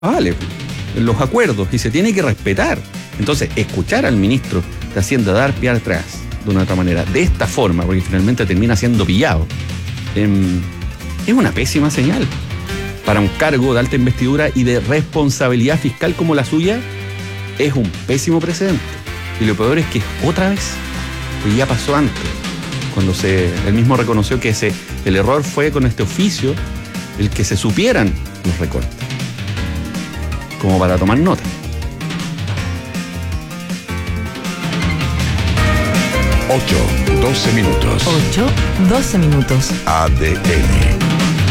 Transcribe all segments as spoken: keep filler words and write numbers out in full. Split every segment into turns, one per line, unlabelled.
vale, los acuerdos, y se tiene que respetar. Entonces, escuchar al ministro de Hacienda dar pie atrás de una otra manera, de esta forma, porque finalmente termina siendo pillado, eh, es una pésima señal para un cargo de alta investidura y de responsabilidad fiscal como la suya. Es un pésimo precedente. Y lo peor es que otra vez, pues ya pasó antes, cuando se, él mismo reconoció que ese, el error fue con este oficio el que se supieran los recortes, como para tomar nota.
ocho, doce minutos.
ocho, doce minutos.
A D N.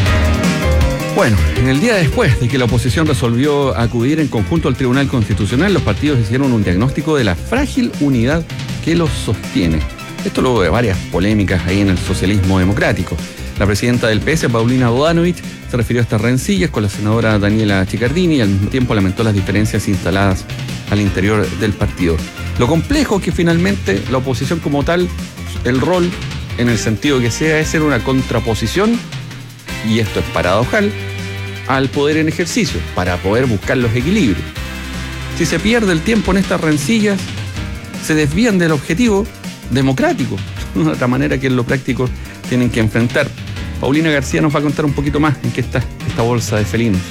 Bueno, en el día después de que la oposición resolvió acudir en conjunto al Tribunal Constitucional, los partidos hicieron un diagnóstico de la frágil unidad que los sostiene. Esto luego de varias polémicas ahí en el socialismo democrático. La presidenta del P S, Paulina Bodanovich, se refirió a estas rencillas con la senadora Daniela Chiccardini y al mismo tiempo lamentó las diferencias instaladas al interior del partido. Lo complejo es que finalmente la oposición como tal, el rol, en el sentido que sea, es ser una contraposición, y esto es paradojal, al poder en ejercicio, para poder buscar los equilibrios. Si se pierde el tiempo en estas rencillas, se desvían del objetivo democrático, de otra manera que en lo práctico tienen que enfrentar. Paulina García nos va a contar un poquito más en qué está esta bolsa de felinos.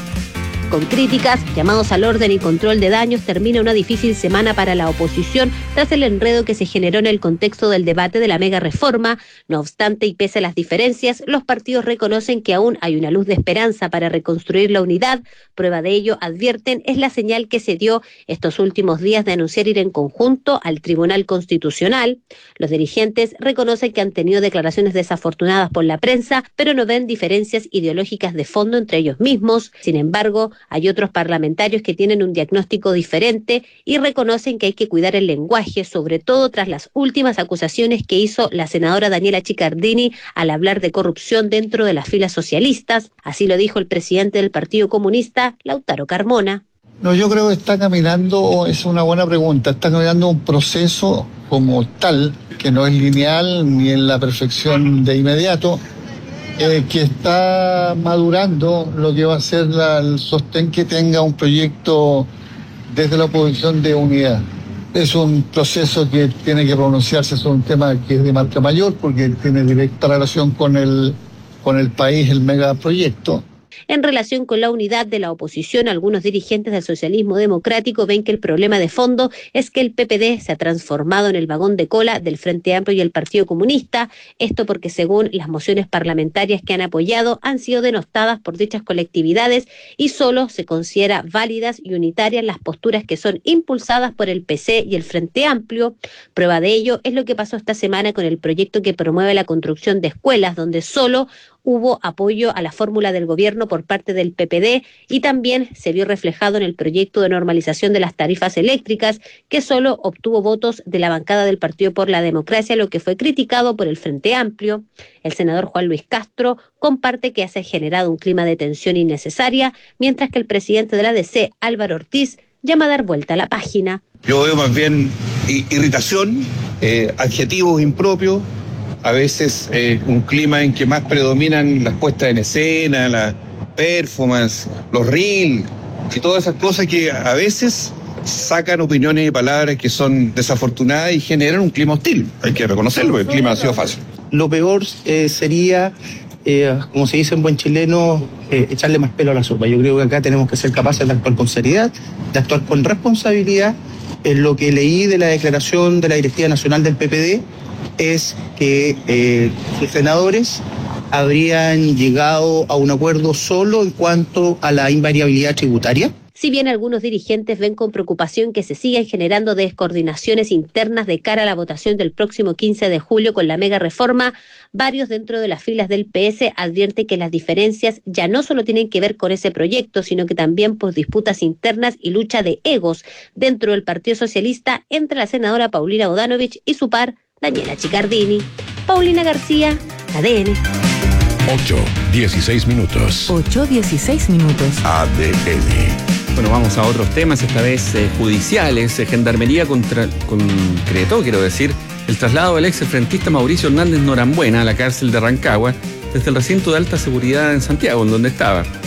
Con críticas, llamados al orden y control de daños, termina una difícil semana para la oposición tras el enredo que se generó en el contexto del debate de la mega reforma. No obstante, y pese a las diferencias, los partidos reconocen que aún hay una luz de esperanza para reconstruir la unidad. Prueba de ello, advierten, es la señal que se dio estos últimos días de anunciar ir en conjunto al Tribunal Constitucional. Los dirigentes reconocen que han tenido declaraciones desafortunadas por la prensa, pero no ven diferencias ideológicas de fondo entre ellos mismos. Sin embargo, hay otros parlamentarios que tienen un diagnóstico diferente y reconocen que hay que cuidar el lenguaje, sobre todo tras las últimas acusaciones que hizo la senadora Daniela Chiccardini al hablar de corrupción dentro de las filas socialistas. Así lo dijo el presidente del Partido Comunista, Lautaro Carmona.
No, yo creo que está caminando, es una buena pregunta, está caminando un proceso como tal, que no es lineal ni en la perfección de inmediato, Eh, que está madurando lo que va a ser la, el sostén que tenga un proyecto desde la oposición de unidad. Es un proceso que tiene que pronunciarse sobre un tema que es de marca mayor porque tiene directa relación con el, con el país, el megaproyecto.
En relación con la unidad de la oposición, algunos dirigentes del socialismo democrático ven que el problema de fondo es que el P P D se ha transformado en el vagón de cola del Frente Amplio y el Partido Comunista. Esto porque, según las mociones parlamentarias que han apoyado, han sido denostadas por dichas colectividades y solo se considera válidas y unitarias las posturas que son impulsadas por el P C y el Frente Amplio. Prueba de ello es lo que pasó esta semana con el proyecto que promueve la construcción de escuelas, donde solo hubo apoyo a la fórmula del gobierno por parte del P P D y también se vio reflejado en el proyecto de normalización de las tarifas eléctricas, que solo obtuvo votos de la bancada del Partido por la Democracia, lo que fue criticado por el Frente Amplio. El senador Juan Luis Castro comparte que se ha generado un clima de tensión innecesaria, mientras que el presidente de la D C, Álvaro Ortiz, llama a dar vuelta a la página.
Yo veo más bien irritación, eh, adjetivos impropios, a veces eh, un clima en que más predominan las puestas en escena, las performances, los reels y todas esas cosas que a veces sacan opiniones y palabras que son desafortunadas y generan un clima hostil. Hay que reconocerlo, el clima ha sido fácil.
Lo peor eh, sería, eh, como se dice en buen chileno, eh, echarle más pelo a la sopa. Yo creo que acá tenemos que ser capaces de actuar con seriedad, de actuar con responsabilidad. En lo que leí de la declaración de la Directiva Nacional del P P D es que eh, los senadores habrían llegado a un acuerdo solo en cuanto a la invariabilidad tributaria.
Si bien algunos dirigentes ven con preocupación que se sigan generando descoordinaciones internas de cara a la votación del próximo quince de julio con la mega reforma, varios dentro de las filas del P S advierten que las diferencias ya no solo tienen que ver con ese proyecto, sino que también por disputas internas y lucha de egos dentro del Partido Socialista entre la senadora Paulina Bodanovich y su par, Daniela Chiccardini. Paulina García, A D N.
ocho, dieciséis minutos.
ocho, dieciséis minutos.
A D N.
Bueno, vamos a otros temas, esta vez eh, judiciales. Eh, Gendarmería contra, concretó, quiero decir, el traslado del exfrentista Mauricio Hernández Norambuena a la cárcel de Rancagua desde el recinto de alta seguridad en Santiago, en donde estaba.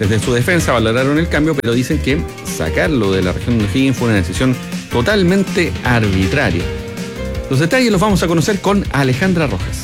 Desde su defensa valoraron el cambio, pero dicen que sacarlo de la región de O'Higgins fue una decisión totalmente arbitraria. Los detalles los vamos a conocer con Alejandra Rojas.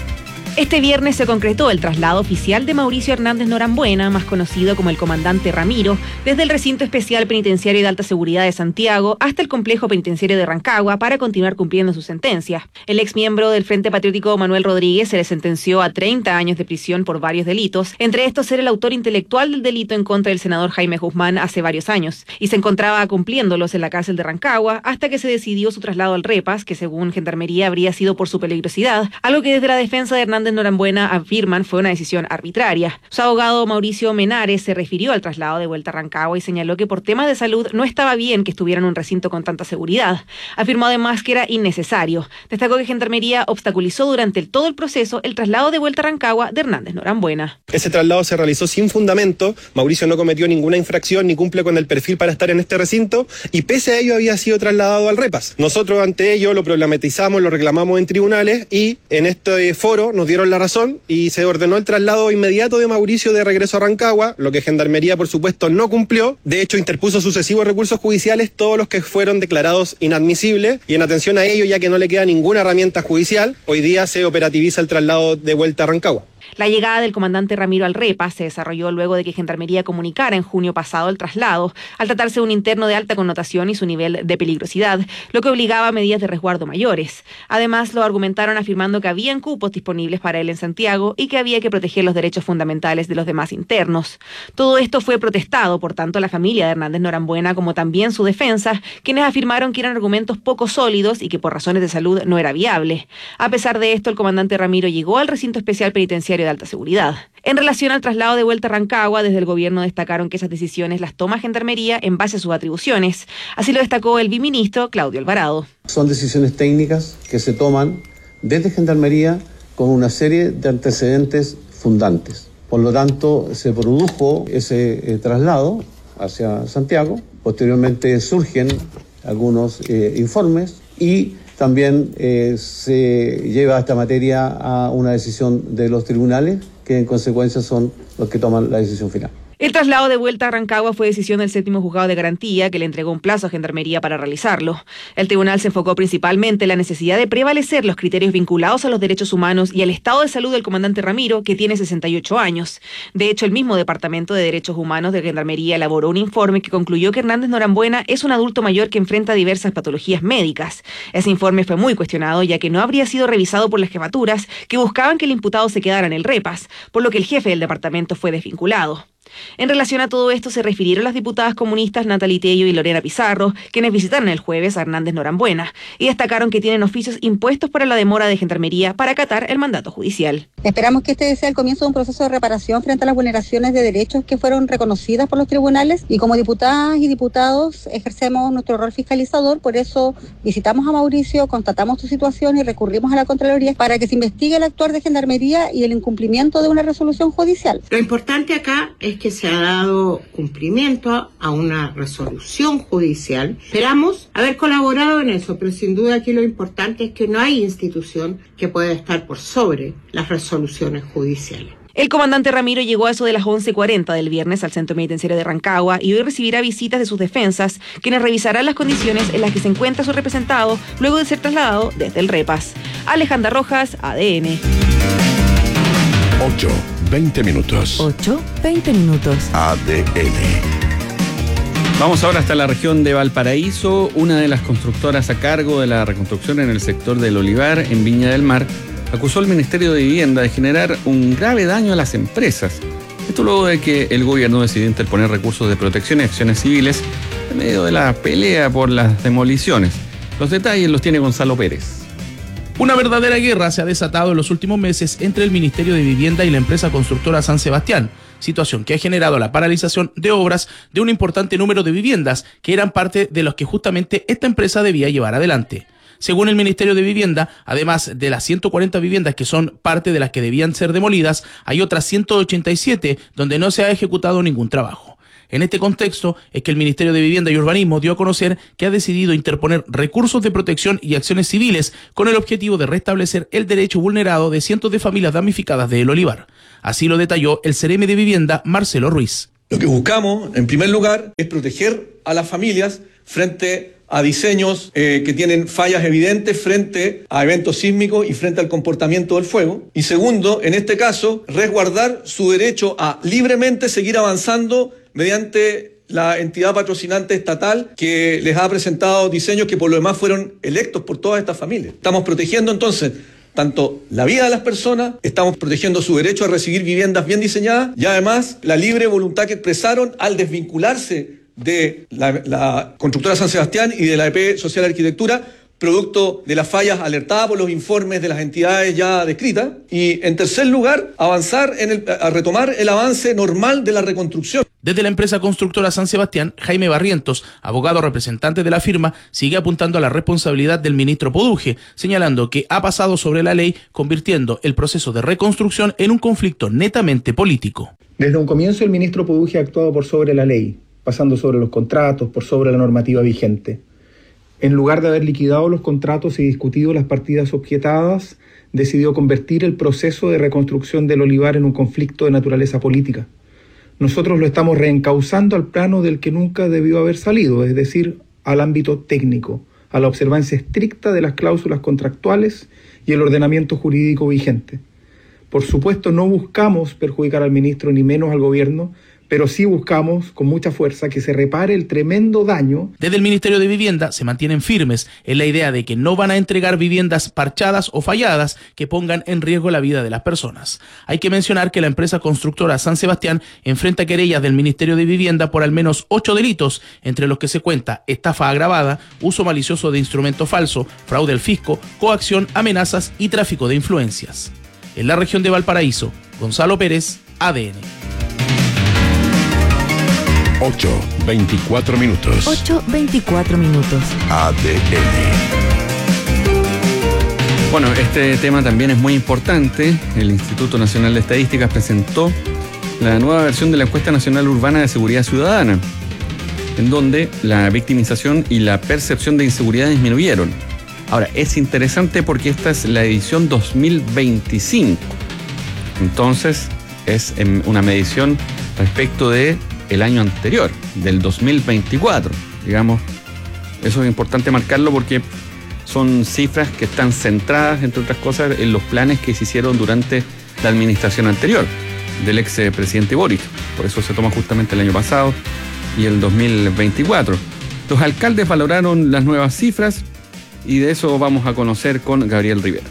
Este viernes se concretó el traslado oficial de Mauricio Hernández Norambuena, más conocido como el comandante Ramiro, desde el recinto especial penitenciario de alta seguridad de Santiago hasta el complejo penitenciario de Rancagua para continuar cumpliendo su sentencia. El ex miembro del Frente Patriótico Manuel Rodríguez se le sentenció a treinta años de prisión por varios delitos, entre estos ser el autor intelectual del delito en contra del senador Jaime Guzmán hace varios años, y se encontraba cumpliéndolos en la cárcel de Rancagua hasta que se decidió su traslado al Repas, que según Gendarmería habría sido por su peligrosidad, algo que desde la defensa de Hernández Norambuena afirman fue una decisión arbitraria. Su abogado Mauricio Menares se refirió al traslado de vuelta a Rancagua y señaló que por temas de salud no estaba bien que estuviera en un recinto con tanta seguridad. Afirmó además que era innecesario. Destacó que Gendarmería obstaculizó durante el, todo el proceso el traslado de vuelta a Rancagua de Hernández Norambuena.
Ese traslado se realizó sin fundamento. Mauricio no cometió ninguna infracción ni cumple con el perfil para estar en este recinto y pese a ello había sido trasladado al Repas. Nosotros ante ello lo problematizamos, lo reclamamos en tribunales y en este foro nos dieron la razón y se ordenó el traslado inmediato de Mauricio de regreso a Rancagua, lo que Gendarmería por supuesto no cumplió. De hecho interpuso sucesivos recursos judiciales, todos los que fueron declarados inadmisibles, y en atención a ello, ya que no le queda ninguna herramienta judicial, hoy día se operativiza el traslado de vuelta a Rancagua.
La llegada del comandante Ramiro al Repas se desarrolló luego de que Gendarmería comunicara en junio pasado el traslado, al tratarse de un interno de alta connotación y su nivel de peligrosidad, lo que obligaba a medidas de resguardo mayores. Además, lo argumentaron afirmando que habían cupos disponibles para él en Santiago y que había que proteger los derechos fundamentales de los demás internos. Todo esto fue protestado por tanto la familia de Hernández Norambuena como también su defensa, quienes afirmaron que eran argumentos poco sólidos y que por razones de salud no era viable. A pesar de esto, el comandante Ramiro llegó al recinto especial penitenciario de alta seguridad. En relación al traslado de vuelta a Rancagua, desde el gobierno destacaron que esas decisiones las toma Gendarmería en base a sus atribuciones. Así lo destacó el viceministro Claudio Alvarado.
Son decisiones técnicas que se toman desde Gendarmería con una serie de antecedentes fundantes. Por lo tanto, se produjo ese eh, traslado hacia Santiago. Posteriormente surgen algunos eh, informes y también eh, se lleva esta materia a una decisión de los tribunales, que en consecuencia son los que toman la decisión final.
El traslado de vuelta a Rancagua fue decisión del séptimo juzgado de garantía, que le entregó un plazo a Gendarmería para realizarlo. El tribunal se enfocó principalmente en la necesidad de prevalecer los criterios vinculados a los derechos humanos y al estado de salud del comandante Ramiro, que tiene sesenta y ocho años. De hecho, el mismo Departamento de Derechos Humanos de Gendarmería elaboró un informe que concluyó que Hernández Norambuena es un adulto mayor que enfrenta diversas patologías médicas. Ese informe fue muy cuestionado, ya que no habría sido revisado por las jefaturas que buscaban que el imputado se quedara en el Repas, por lo que el jefe del departamento fue desvinculado. En relación a todo esto se refirieron las diputadas comunistas Natalie Tello y Lorena Pizarro, quienes visitaron el jueves a Hernández Norambuena y destacaron que tienen oficios impuestos para la demora de Gendarmería para acatar el mandato judicial.
Esperamos que este sea el comienzo de un proceso de reparación frente a las vulneraciones de derechos que fueron reconocidas por los tribunales, y como diputadas y diputados ejercemos nuestro rol fiscalizador. Por eso visitamos a Mauricio, constatamos su situación y recurrimos a la Contraloría para que se investigue el actuar de Gendarmería y el incumplimiento de una resolución judicial.
Lo importante acá es que se ha dado cumplimiento a una resolución judicial. Esperamos haber colaborado en eso, pero sin duda aquí lo importante es que no hay institución que pueda estar por sobre las resoluciones judiciales.
El comandante Ramiro llegó a eso de las once cuarenta del viernes al centro penitenciario de Rancagua y hoy recibirá visitas de sus defensas, quienes revisarán las condiciones en las que se encuentra su representado luego de ser trasladado desde el Repas. Alejandra Rojas, A D N.
ocho, veinte minutos.
ocho, veinte minutos.
A D N.
Vamos ahora hasta la región de Valparaíso. Una de las constructoras a cargo de la reconstrucción en el sector del Olivar, en Viña del Mar, acusó al Ministerio de Vivienda de generar un grave daño a las empresas. Esto luego de que el gobierno decidió interponer recursos de protección y acciones civiles en medio de la pelea por las demoliciones. Los detalles los tiene Gonzalo Pérez.
Una verdadera guerra se ha desatado en los últimos meses entre el Ministerio de Vivienda y la empresa constructora San Sebastián, situación que ha generado la paralización de obras de un importante número de viviendas que eran parte de los que justamente esta empresa debía llevar adelante. Según el Ministerio de Vivienda, además de las ciento cuarenta viviendas que son parte de las que debían ser demolidas, hay otras ciento ochenta y siete donde no se ha ejecutado ningún trabajo. En este contexto es que el Ministerio de Vivienda y Urbanismo dio a conocer que ha decidido interponer recursos de protección y acciones civiles con el objetivo de restablecer el derecho vulnerado de cientos de familias damnificadas de El Olivar. Así lo detalló el C R M de Vivienda, Marcelo Ruiz.
Lo que buscamos, en primer lugar, es proteger a las familias frente a diseños eh, que tienen fallas evidentes frente a eventos sísmicos y frente al comportamiento del fuego. Y segundo, en este caso, resguardar su derecho a libremente seguir avanzando mediante la entidad patrocinante estatal que les ha presentado diseños que por lo demás fueron electos por todas estas familias. Estamos protegiendo entonces tanto la vida de las personas, estamos protegiendo su derecho a recibir viviendas bien diseñadas y además la libre voluntad que expresaron al desvincularse de la, la constructora San Sebastián y de la E P Social Arquitectura, producto de las fallas alertadas por los informes de las entidades ya descritas. Y en tercer lugar, avanzar en el, a retomar el avance normal de la reconstrucción.
Desde la empresa constructora San Sebastián, Jaime Barrientos, abogado representante de la firma, sigue apuntando a la responsabilidad del ministro Poduje, señalando que ha pasado sobre la ley, convirtiendo el proceso de reconstrucción en un conflicto netamente político.
Desde un comienzo el ministro Poduje ha actuado por sobre la ley, pasando sobre los contratos, por sobre la normativa vigente. En lugar de haber liquidado los contratos y discutido las partidas objetadas, decidió convertir el proceso de reconstrucción del olivar en un conflicto de naturaleza política. Nosotros lo estamos reencauzando al plano del que nunca debió haber salido, es decir, al ámbito técnico, a la observancia estricta de las cláusulas contractuales y el ordenamiento jurídico vigente. Por supuesto, no buscamos perjudicar al ministro ni menos al gobierno, pero sí buscamos con mucha fuerza que se repare el tremendo daño.
Desde el Ministerio de Vivienda se mantienen firmes en la idea de que no van a entregar viviendas parchadas o falladas que pongan en riesgo la vida de las personas. Hay que mencionar que la empresa constructora San Sebastián enfrenta querellas del Ministerio de Vivienda por al menos ocho delitos, entre los que se cuenta estafa agravada, uso malicioso de instrumento falso, fraude al fisco, coacción, amenazas y tráfico de influencias. En la región de Valparaíso, Gonzalo Pérez, A D N.
ocho, veinticuatro minutos.
ocho, veinticuatro minutos.
A D N.
Bueno, este tema también es muy importante. El Instituto Nacional de Estadísticas presentó la nueva versión de la Encuesta Nacional Urbana de Seguridad Ciudadana, en donde la victimización y la percepción de inseguridad disminuyeron. Ahora, es interesante porque esta es la edición dos mil veinticinco. Entonces, es una medición respecto de el año anterior, del dos mil veinticuatro, digamos. Eso es importante marcarlo porque son cifras que están centradas, entre otras cosas, en los planes que se hicieron durante la administración anterior del ex presidente Boric. Por eso se toma justamente el año pasado y el dos mil veinticuatro. Los alcaldes valoraron las nuevas cifras y de eso vamos a conocer con Gabriel Rivera.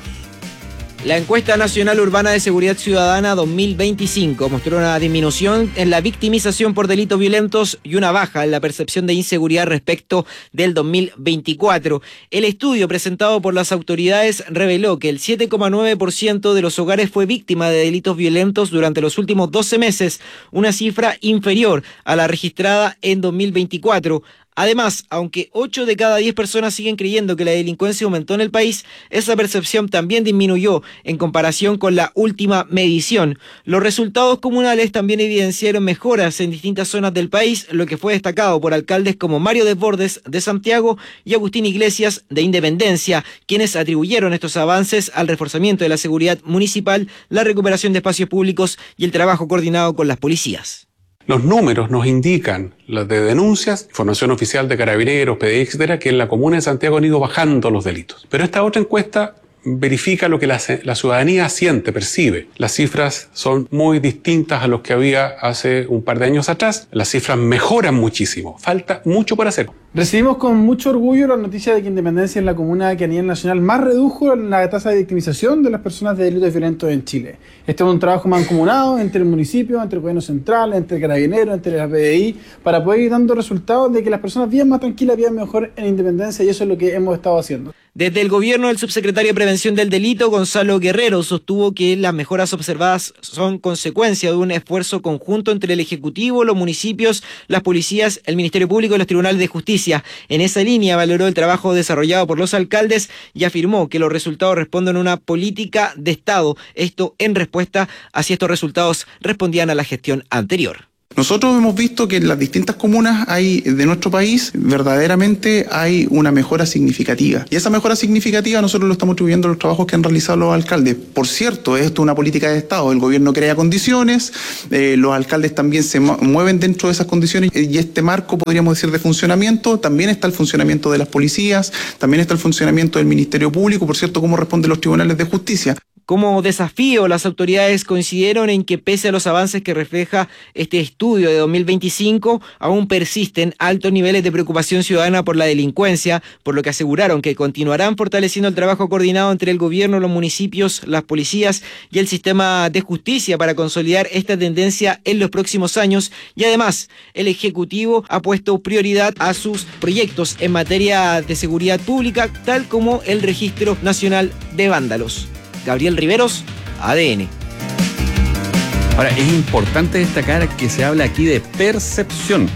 La encuesta nacional urbana de seguridad ciudadana dos mil veinticinco mostró una disminución en la victimización por delitos violentos y una baja en la percepción de inseguridad respecto del dos mil veinticuatro. El estudio presentado por las autoridades reveló que el siete coma nueve por ciento de los hogares fue víctima de delitos violentos durante los últimos doce meses, una cifra inferior a la registrada en dos mil veinticuatro. Además, aunque ocho de cada diez personas siguen creyendo que la delincuencia aumentó en el país, esa percepción también disminuyó en comparación con la última medición. Los resultados comunales también evidenciaron mejoras en distintas zonas del país, lo que fue destacado por alcaldes como Mario Desbordes de Santiago y Agustín Iglesias de Independencia, quienes atribuyeron estos avances al reforzamiento de la seguridad municipal, la recuperación de espacios públicos y el trabajo coordinado con las policías.
Los números nos indican, las de denuncias, información oficial de Carabineros, P D I, etcétera, que en la comuna de Santiago han ido bajando los delitos. Pero esta otra encuesta verifica lo que la, la ciudadanía siente, percibe. Las cifras son muy distintas a los que había hace un par de años atrás. Las cifras mejoran muchísimo. Falta mucho por hacer.
Recibimos con mucho orgullo la noticia de que Independencia es la comuna que a nivel nacional más redujo la tasa de victimización de las personas de delitos violentos en Chile. Este es un trabajo mancomunado entre el municipio, entre el gobierno central, entre el Carabineros, entre la P D I, para poder ir dando resultados de que las personas vivan más tranquilas, vivan mejor en Independencia, y eso es lo que hemos estado haciendo.
Desde el gobierno, el subsecretario de Prevención del Delito, Gonzalo Guerrero, sostuvo que las mejoras observadas son consecuencia de un esfuerzo conjunto entre el Ejecutivo, los municipios, las policías, el Ministerio Público y los tribunales de justicia. En esa línea valoró el trabajo desarrollado por los alcaldes y afirmó que los resultados responden a una política de Estado. Esto en respuesta a si estos resultados respondían a la gestión anterior.
Nosotros hemos visto que en las distintas comunas hay, de nuestro país verdaderamente hay una mejora significativa. Y esa mejora significativa nosotros lo estamos atribuyendo a los trabajos que han realizado los alcaldes. Por cierto, esto es una política de Estado. El gobierno crea condiciones, eh, los alcaldes también se mueven dentro de esas condiciones y este marco, podríamos decir, de funcionamiento, también está el funcionamiento de las policías, también está el funcionamiento del Ministerio Público, por cierto, cómo responden los tribunales de justicia.
Como desafío, las autoridades coincidieron en que pese a los avances que refleja este estudio de dos mil veinticinco, aún persisten altos niveles de preocupación ciudadana por la delincuencia, por lo que aseguraron que continuarán fortaleciendo el trabajo coordinado entre el gobierno, los municipios, las policías y el sistema de justicia para consolidar esta tendencia en los próximos años. Y además, el Ejecutivo ha puesto prioridad a sus proyectos en materia de seguridad pública, tal como el Registro Nacional de Vándalos. Gabriel Riveros, A D N.
Ahora, es importante destacar que se habla aquí de percepción.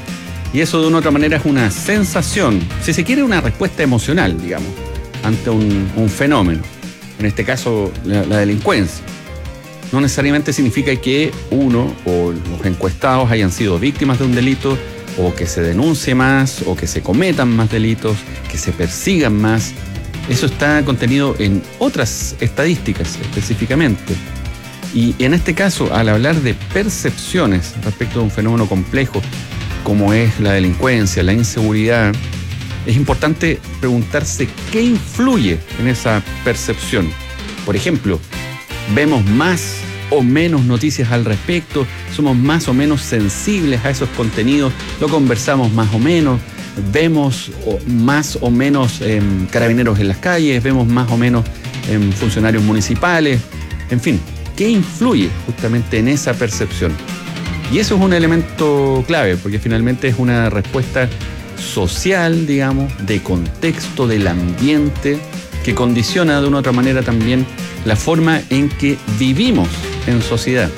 Y eso de una u otra manera es una sensación, si se quiere una respuesta emocional, digamos, ante un, un fenómeno. En este caso, la, la delincuencia. No necesariamente significa que uno o los encuestados hayan sido víctimas de un delito, o que se denuncie más, o que se cometan más delitos, que se persigan más. Eso está contenido en otras estadísticas específicamente. Y en este caso, al hablar de percepciones respecto de un fenómeno complejo como es la delincuencia, la inseguridad, es importante preguntarse qué influye en esa percepción. Por ejemplo, ¿vemos más o menos noticias al respecto? ¿Somos más o menos sensibles a esos contenidos? ¿Lo conversamos más o menos? ¿Vemos más o menos eh, carabineros en las calles? ¿Vemos más o menos eh, funcionarios municipales? En fin, ¿qué influye justamente en esa percepción? Y eso es un elemento clave, porque finalmente es una respuesta social, digamos, de contexto, del ambiente, que condiciona de una u otra manera también la forma en que vivimos en sociedad.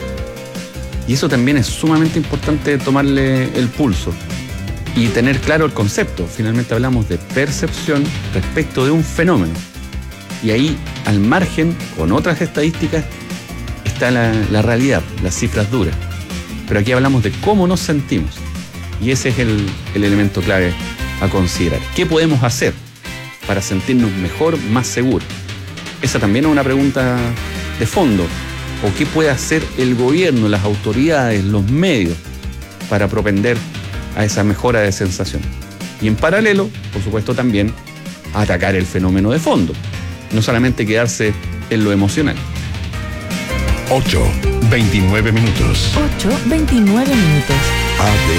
Y eso también es sumamente importante tomarle el pulso y tener claro el concepto. Finalmente hablamos de percepción respecto de un fenómeno. Y ahí, al margen, con otras estadísticas, está la, la realidad, las cifras duras. Pero aquí hablamos de cómo nos sentimos. Y ese es el, el elemento clave a considerar. ¿Qué podemos hacer para sentirnos mejor, más seguros? Esa también es una pregunta de fondo. ¿O qué puede hacer el gobierno, las autoridades, los medios para propender a esa mejora de sensación? Y en paralelo, por supuesto, también atacar el fenómeno de fondo, no solamente quedarse en lo emocional.
ocho, veintinueve minutos.
ocho, veintinueve minutos.
A D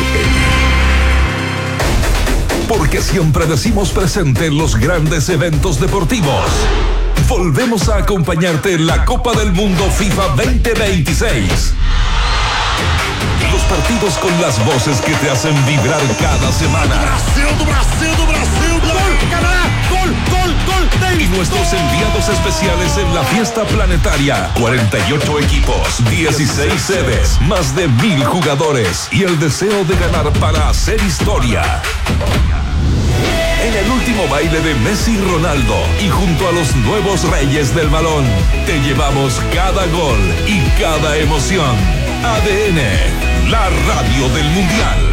N. Porque siempre decimos presente en los grandes eventos deportivos. Volvemos a acompañarte en la Copa del Mundo FIFA veinte veintiséis. Los partidos con las voces que te hacen vibrar cada semana. Brasil, do Brasil, do Brasil, gol, Canadá, gol, gol, gol. Y nuestros enviados especiales en la fiesta planetaria. cuarenta y ocho equipos, dieciséis sedes, más de mil jugadores y el deseo de ganar para hacer historia. En el último baile de Messi y Ronaldo y junto a los nuevos reyes del balón, te llevamos cada gol y cada emoción. A D N, la radio del Mundial.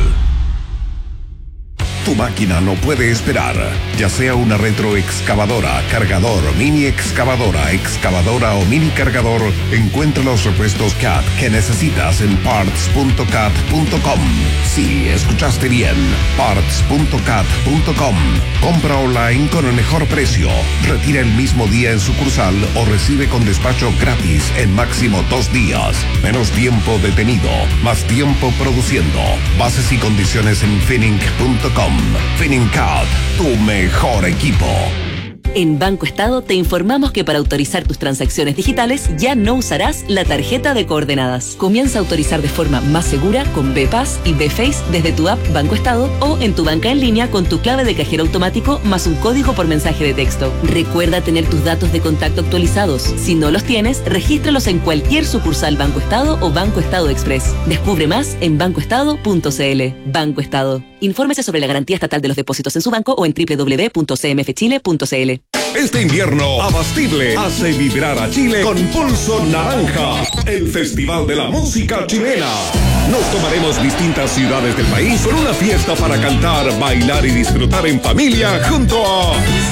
Tu máquina no puede esperar, ya sea una retroexcavadora, cargador, mini excavadora, excavadora o mini cargador, encuentra los repuestos C A T que necesitas en parts punto cat punto com. Sí, escuchaste bien, parts punto cat punto com. Compra online con el mejor precio, retira el mismo día en sucursal o recibe con despacho gratis en máximo dos días. Menos tiempo detenido, más tiempo produciendo. Bases y condiciones en finning punto com. FinningCAD, tu mejor equipo.
En Banco Estado te informamos que para autorizar tus transacciones digitales ya no usarás la tarjeta de coordenadas. Comienza a autorizar de forma más segura con BPAS y BFace desde tu app Banco Estado o en tu banca en línea con tu clave de cajero automático más un código por mensaje de texto. Recuerda tener tus datos de contacto actualizados. Si no los tienes, regístralos en cualquier sucursal Banco Estado o Banco Estado Express. Descubre más en banco estado punto c l. Banco Estado. Infórmese sobre la garantía estatal de los depósitos en su banco o en doble u doble u doble u punto c m f chile punto c l.
Este invierno, Abastible hace vibrar a Chile con Pulso Naranja, el festival de la música chilena. Nos tomaremos distintas ciudades del país por una fiesta para cantar, bailar y disfrutar en familia junto a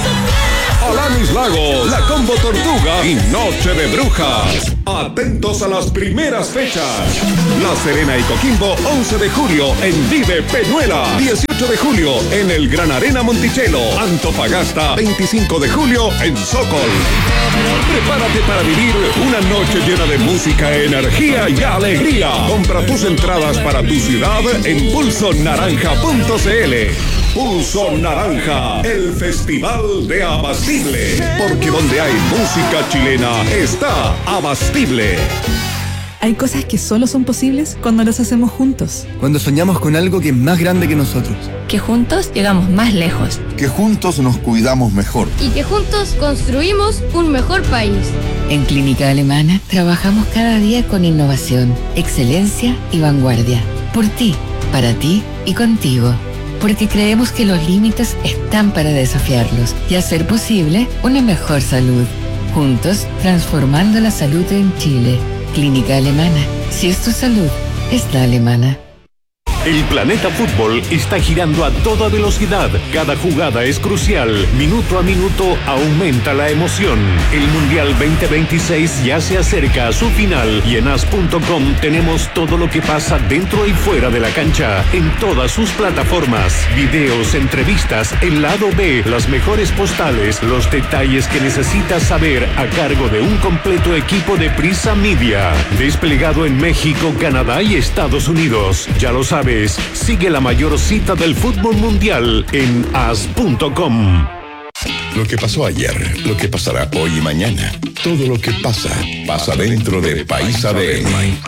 Alanis Lagos, La Combo Tortuga y Noche de Brujas. Atentos a las primeras fechas. La Serena y Coquimbo, once de julio en Vive Peñuela. dieciocho de julio en el Gran Arena Monticello. Antofagasta, veinticinco de julio en Sokol. Prepárate para vivir una noche llena de música, energía y alegría. Compra tus entradas para tu ciudad en pulso naranja punto c l. Pulso Naranja, el festival de Abastible. Porque donde hay música chilena está Abastible.
Hay cosas que solo son posibles cuando las hacemos juntos.
Cuando soñamos con algo que es más grande que nosotros.
Que juntos llegamos más lejos.
Que juntos nos cuidamos mejor.
Y que juntos construimos un mejor país.
En Clínica Alemana trabajamos cada día con innovación, excelencia y vanguardia. Por ti, para ti y contigo. Porque creemos que los límites están para desafiarlos y hacer posible una mejor salud. Juntos, transformando la salud en Chile. Clínica Alemana. Si es tu salud, es la alemana.
El planeta fútbol está girando a toda velocidad. Cada jugada es crucial. Minuto a minuto aumenta la emoción. El Mundial veinte veintiséis ya se acerca a su final y en as punto com tenemos todo lo que pasa dentro y fuera de la cancha en todas sus plataformas. Videos, entrevistas, el lado B, las mejores postales, los detalles que necesitas saber a cargo de un completo equipo de Prisa Media. Desplegado en México, Canadá y Estados Unidos. Ya lo sabes. Sigue la mayor cita del fútbol mundial en as punto com.
Lo que pasó ayer, lo que pasará hoy y mañana, todo lo que pasa, pasa dentro de País A D N.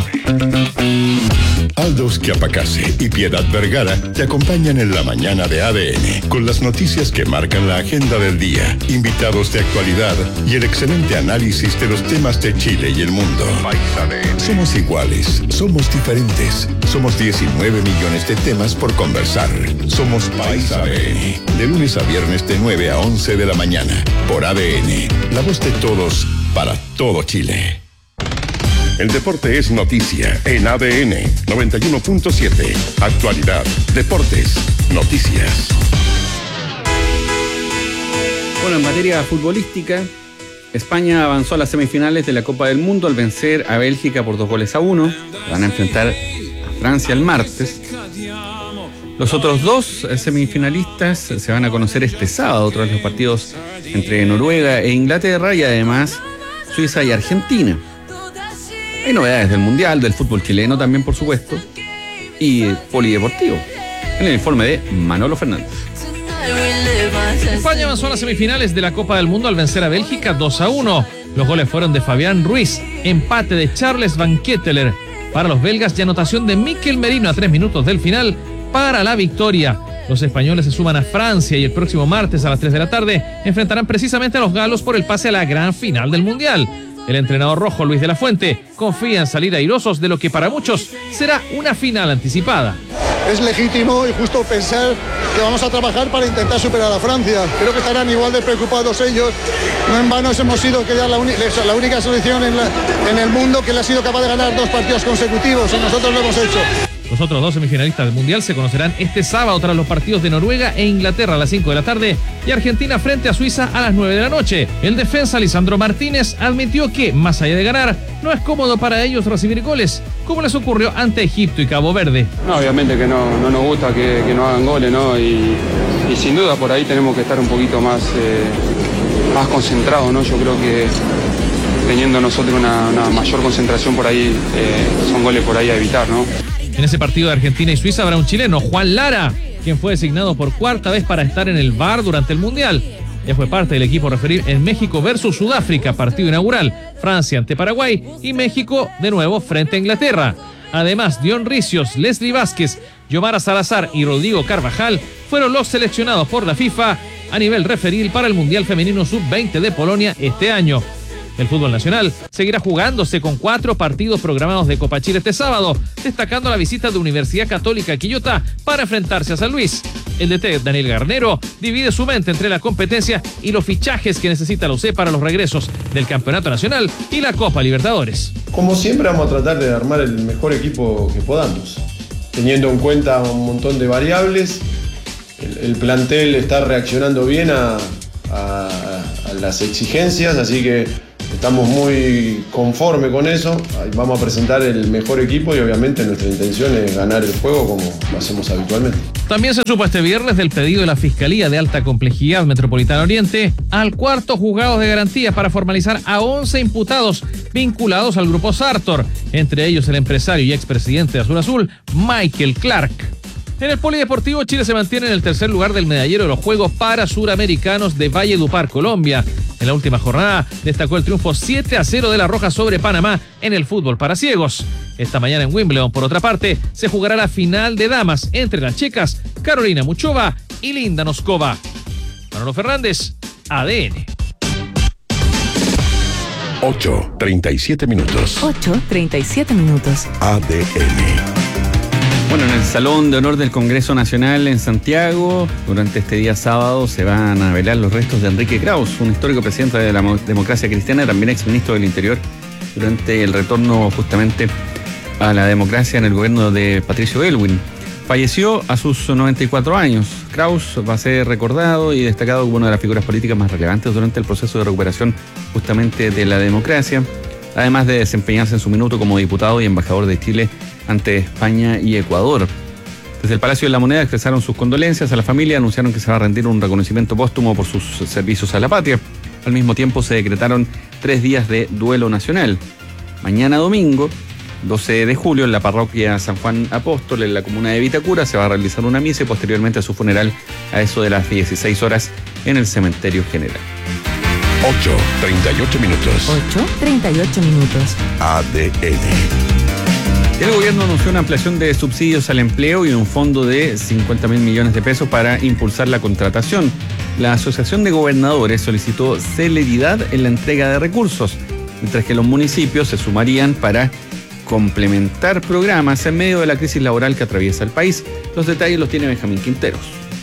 Aldous Chiapacase y Piedad Vergara te acompañan en la mañana de A D N, con las noticias que marcan la agenda del día, invitados de actualidad y el excelente análisis de los temas de Chile y el mundo. Somos iguales, somos diferentes, somos diecinueve millones de temas por conversar. Somos País A D N, de lunes a viernes de nueve a once de la mañana, por A D N, la voz de todos, para todo Chile. El deporte es noticia en A D N noventa y uno punto siete. Actualidad, deportes, noticias.
Bueno, en materia futbolística, España avanzó a las semifinales de la Copa del Mundo al vencer a Bélgica por dos goles a uno. Van a enfrentar a Francia el martes. Los otros dos semifinalistas se van a conocer este sábado tras los partidos entre Noruega e Inglaterra y además Suiza y Argentina. Hay novedades del Mundial, del fútbol chileno también, por supuesto, y polideportivo. En el informe de Manolo Fernández.
España avanzó a las semifinales de la Copa del Mundo al vencer a Bélgica dos a uno. Los goles fueron de Fabián Ruiz, empate de Charles Van Ketteler para los belgas y anotación de Mikel Merino a tres minutos del final para la victoria. Los españoles se suman a Francia y el próximo martes a las tres de la tarde enfrentarán precisamente a los galos por el pase a la gran final del Mundial. El entrenador rojo Luis de la Fuente confía en salir airosos de lo que para muchos será una final anticipada.
Es legítimo y justo pensar que vamos a trabajar para intentar superar a Francia. Creo que estarán igual de preocupados ellos. No en vano hemos sido que ya la, la única selección en, la, en el mundo que le ha sido capaz de ganar dos partidos consecutivos y nosotros lo hemos hecho.
Los otros dos semifinalistas del Mundial se conocerán este sábado tras los partidos de Noruega e Inglaterra a las cinco de la tarde y Argentina frente a Suiza a las nueve de la noche. El defensa Lisandro Martínez admitió que, más allá de ganar, no es cómodo para ellos recibir goles, como les ocurrió ante Egipto y Cabo Verde.
No, obviamente que no, no nos gusta que, que no hagan goles, ¿no? Y, y sin duda por ahí tenemos que estar un poquito más, eh, más concentrados, ¿no? Yo creo que teniendo nosotros una, una mayor concentración por ahí, eh, son goles por ahí a evitar, ¿no?
En ese partido de Argentina y Suiza habrá un chileno, Juan Lara, quien fue designado por cuarta vez para estar en el V A R durante el Mundial. Ya fue parte del equipo referido en México versus Sudáfrica, partido inaugural, Francia ante Paraguay y México de nuevo frente a Inglaterra. Además, Dion Ricios, Leslie Vázquez, Yomara Salazar y Rodrigo Carvajal fueron los seleccionados por la FIFA a nivel referil para el Mundial Femenino sub veinte de Polonia este año. El fútbol nacional seguirá jugándose con cuatro partidos programados de Copa Chile este sábado, destacando la visita de Universidad Católica Quillota para enfrentarse a San Luis. El D T Daniel Garnero divide su mente entre la competencia y los fichajes que necesita la U C para los regresos del Campeonato Nacional y la Copa Libertadores.
Como siempre vamos a tratar de armar el mejor equipo que podamos, teniendo en cuenta un montón de variables. El, el plantel está reaccionando bien a, a, a las exigencias, así que estamos muy conformes con eso. Vamos a presentar el mejor equipo y obviamente nuestra intención es ganar el juego como lo hacemos habitualmente.
También se supo este viernes del pedido de la Fiscalía de Alta Complejidad Metropolitana Oriente al cuarto juzgado de garantía para formalizar a once imputados vinculados al grupo Sartor, entre ellos el empresario y expresidente de Azul Azul, Michael Clark. En el polideportivo, Chile se mantiene en el tercer lugar del medallero de los Juegos Parasuramericanos de Valledupar, Colombia. En la última jornada destacó el triunfo siete a cero de la Roja sobre Panamá en el fútbol para ciegos. Esta mañana en Wimbledon, por otra parte, se jugará la final de damas entre las checas Carolina Muchova y Linda Noskova. Manolo Fernández, A D N.
ocho, treinta y siete minutos.
ocho, treinta y siete minutos.
A D N.
Bueno, en el Salón de Honor del Congreso Nacional en Santiago, durante este día sábado, se van a velar los restos de Enrique Kraus, un histórico presidente de la democracia cristiana y también exministro del Interior, durante el retorno justamente a la democracia en el gobierno de Patricio Aylwin. Falleció a sus noventa y cuatro años. Kraus va a ser recordado y destacado como una de las figuras políticas más relevantes durante el proceso de recuperación justamente de la democracia, además de desempeñarse en su minuto como diputado y embajador de Chile ante España y Ecuador. Desde el Palacio de la Moneda expresaron sus condolencias a la familia, anunciaron que se va a rendir un reconocimiento póstumo por sus servicios a la patria. Al mismo tiempo se decretaron tres días de duelo nacional. Mañana domingo, doce de julio, en la parroquia San Juan Apóstol, en la comuna de Vitacura, se va a realizar una misa y posteriormente a su funeral a eso de las dieciséis horas en el cementerio general.
ocho, treinta y ocho minutos.
ocho, treinta y ocho minutos.
A D N.
El gobierno anunció una ampliación de subsidios al empleo y un fondo de cincuenta mil millones de pesos para impulsar la contratación. La Asociación de Gobernadores solicitó celeridad en la entrega de recursos, mientras que los municipios se sumarían para complementar programas en medio de la crisis laboral que atraviesa el país. Los detalles los tiene Benjamín Quinteros.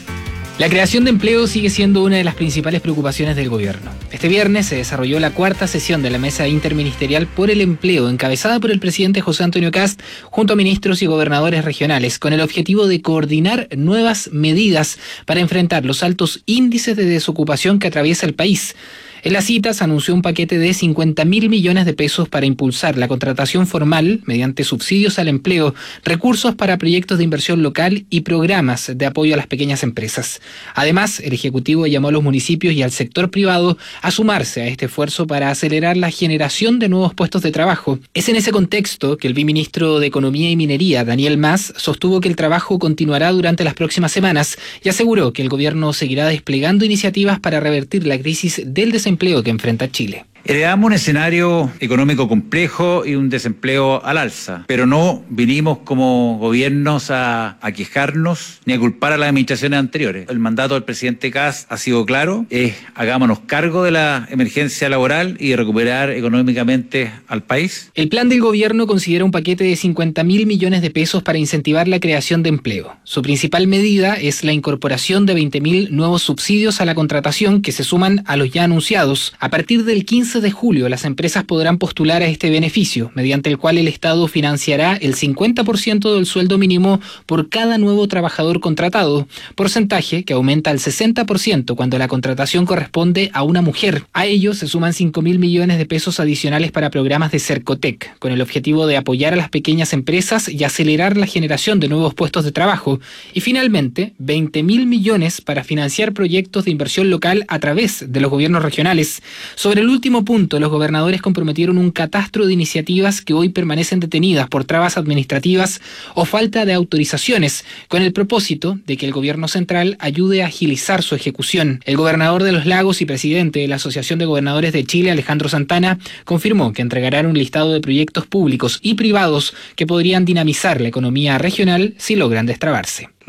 La creación de empleo sigue siendo una de las principales preocupaciones del gobierno. Este viernes se desarrolló la cuarta sesión de la Mesa Interministerial por el Empleo, encabezada por el presidente José Antonio Kast, junto a ministros y gobernadores regionales, con el objetivo de coordinar nuevas medidas para enfrentar los altos índices de desocupación que atraviesa el país. En la cita se anunció un paquete de cincuenta mil millones de pesos para impulsar la contratación formal mediante subsidios al empleo, recursos para proyectos de inversión local y programas de apoyo a las pequeñas empresas. Además, el Ejecutivo llamó a los municipios y al sector privado a sumarse a este esfuerzo para acelerar la generación de nuevos puestos de trabajo. Es en ese contexto que el viceministro de Economía y Minería, Daniel Mas, sostuvo que el trabajo continuará durante las próximas semanas y aseguró que el gobierno seguirá desplegando iniciativas para revertir la crisis del desempleo empleo que enfrenta Chile.
Heredamos un escenario económico complejo y un desempleo al alza, pero no vinimos como gobiernos a, a quejarnos ni a culpar a las administraciones anteriores. El mandato del presidente Kast ha sido claro, es hagámonos cargo de la emergencia laboral y de recuperar económicamente al país.
El plan del gobierno considera un paquete de cincuenta mil millones de pesos para incentivar la creación de empleo. Su principal medida es la incorporación de veinte mil nuevos subsidios a la contratación que se suman a los ya anunciados. A partir del quince de julio, las empresas podrán postular a este beneficio, mediante el cual el Estado financiará el cincuenta por ciento del sueldo mínimo por cada nuevo trabajador contratado, porcentaje que aumenta al sesenta por ciento cuando la contratación corresponde a una mujer. A ello se suman cinco mil millones de pesos adicionales para programas de Cercotec, con el objetivo de apoyar a las pequeñas empresas y acelerar la generación de nuevos puestos de trabajo. Y finalmente, veinte mil millones para financiar proyectos de inversión local a través de los gobiernos regionales. Sobre el último punto, los gobernadores comprometieron un catastro de iniciativas que hoy permanecen detenidas por trabas administrativas o falta de autorizaciones, con el propósito de que el gobierno central ayude a agilizar su ejecución. El gobernador de Los Lagos y presidente de la Asociación de Gobernadores de Chile, Alejandro Santana, confirmó que entregarán un listado de proyectos públicos y privados que podrían dinamizar la economía regional si logran destrabarse.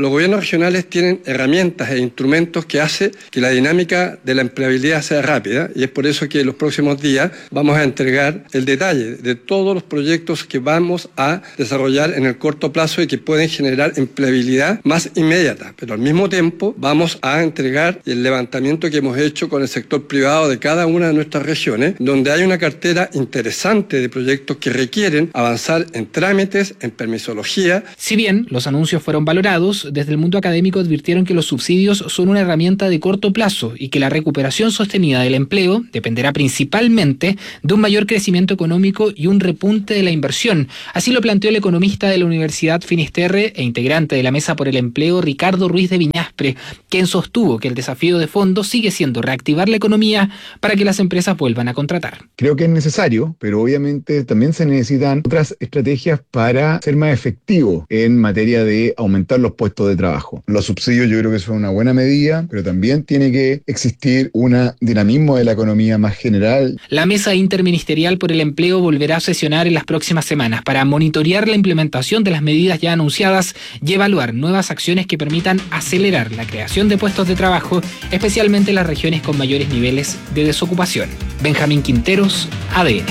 los gobiernos regionales tienen herramientas e instrumentos que hacen que la dinámica de la empleabilidad sea rápida, y es por eso que en los próximos días vamos a entregar el detalle de todos los proyectos que vamos a desarrollar en el corto plazo y que pueden generar empleabilidad más inmediata. Pero al mismo tiempo vamos a entregar el levantamiento que hemos hecho con el sector privado de cada una de nuestras regiones, donde hay una cartera interesante de proyectos que requieren avanzar en trámites, en permisología.
Si bien los anuncios fueron valorados, desde el mundo académico advirtieron que los subsidios son una herramienta de corto plazo y que la recuperación sostenida del empleo dependerá principalmente de un mayor crecimiento económico y un repunte de la inversión. Así lo planteó el economista de la Universidad Finisterre e integrante de la Mesa por el Empleo, Ricardo Ruiz de Viñaspre, quien sostuvo que el desafío de fondo sigue siendo reactivar la economía para que las empresas vuelvan a contratar.
Creo que es necesario, pero obviamente también se necesitan otras estrategias para ser más efectivo en materia de aumentar los puestos de trabajo. Los subsidios yo creo que son una buena medida, pero también tiene que existir un dinamismo de la economía más general.
La Mesa Interministerial por el Empleo volverá a sesionar en las próximas semanas para monitorear la implementación de las medidas ya anunciadas y evaluar nuevas acciones que permitan acelerar la creación de puestos de trabajo, especialmente en las regiones con mayores niveles de desocupación. Benjamín Quinteros, A D N.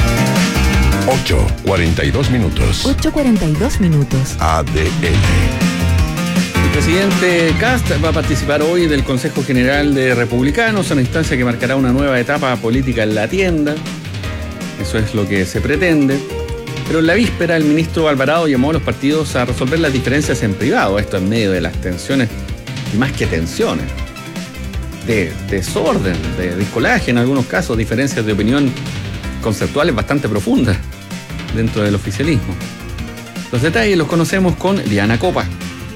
ocho cuarenta y dos minutos.
ocho cuarenta y dos minutos.
A D N.
El presidente Kast va a participar hoy del Consejo General de Republicanos, una instancia que marcará una nueva etapa política en la tienda. Eso es lo que se pretende. Pero en la víspera, el ministro Alvarado llamó a los partidos a resolver las diferencias en privado, esto en medio de las tensiones, y más que tensiones, de desorden, de discolaje en algunos casos, diferencias de opinión conceptuales bastante profundas dentro del oficialismo. Los detalles los conocemos con Liana Copa.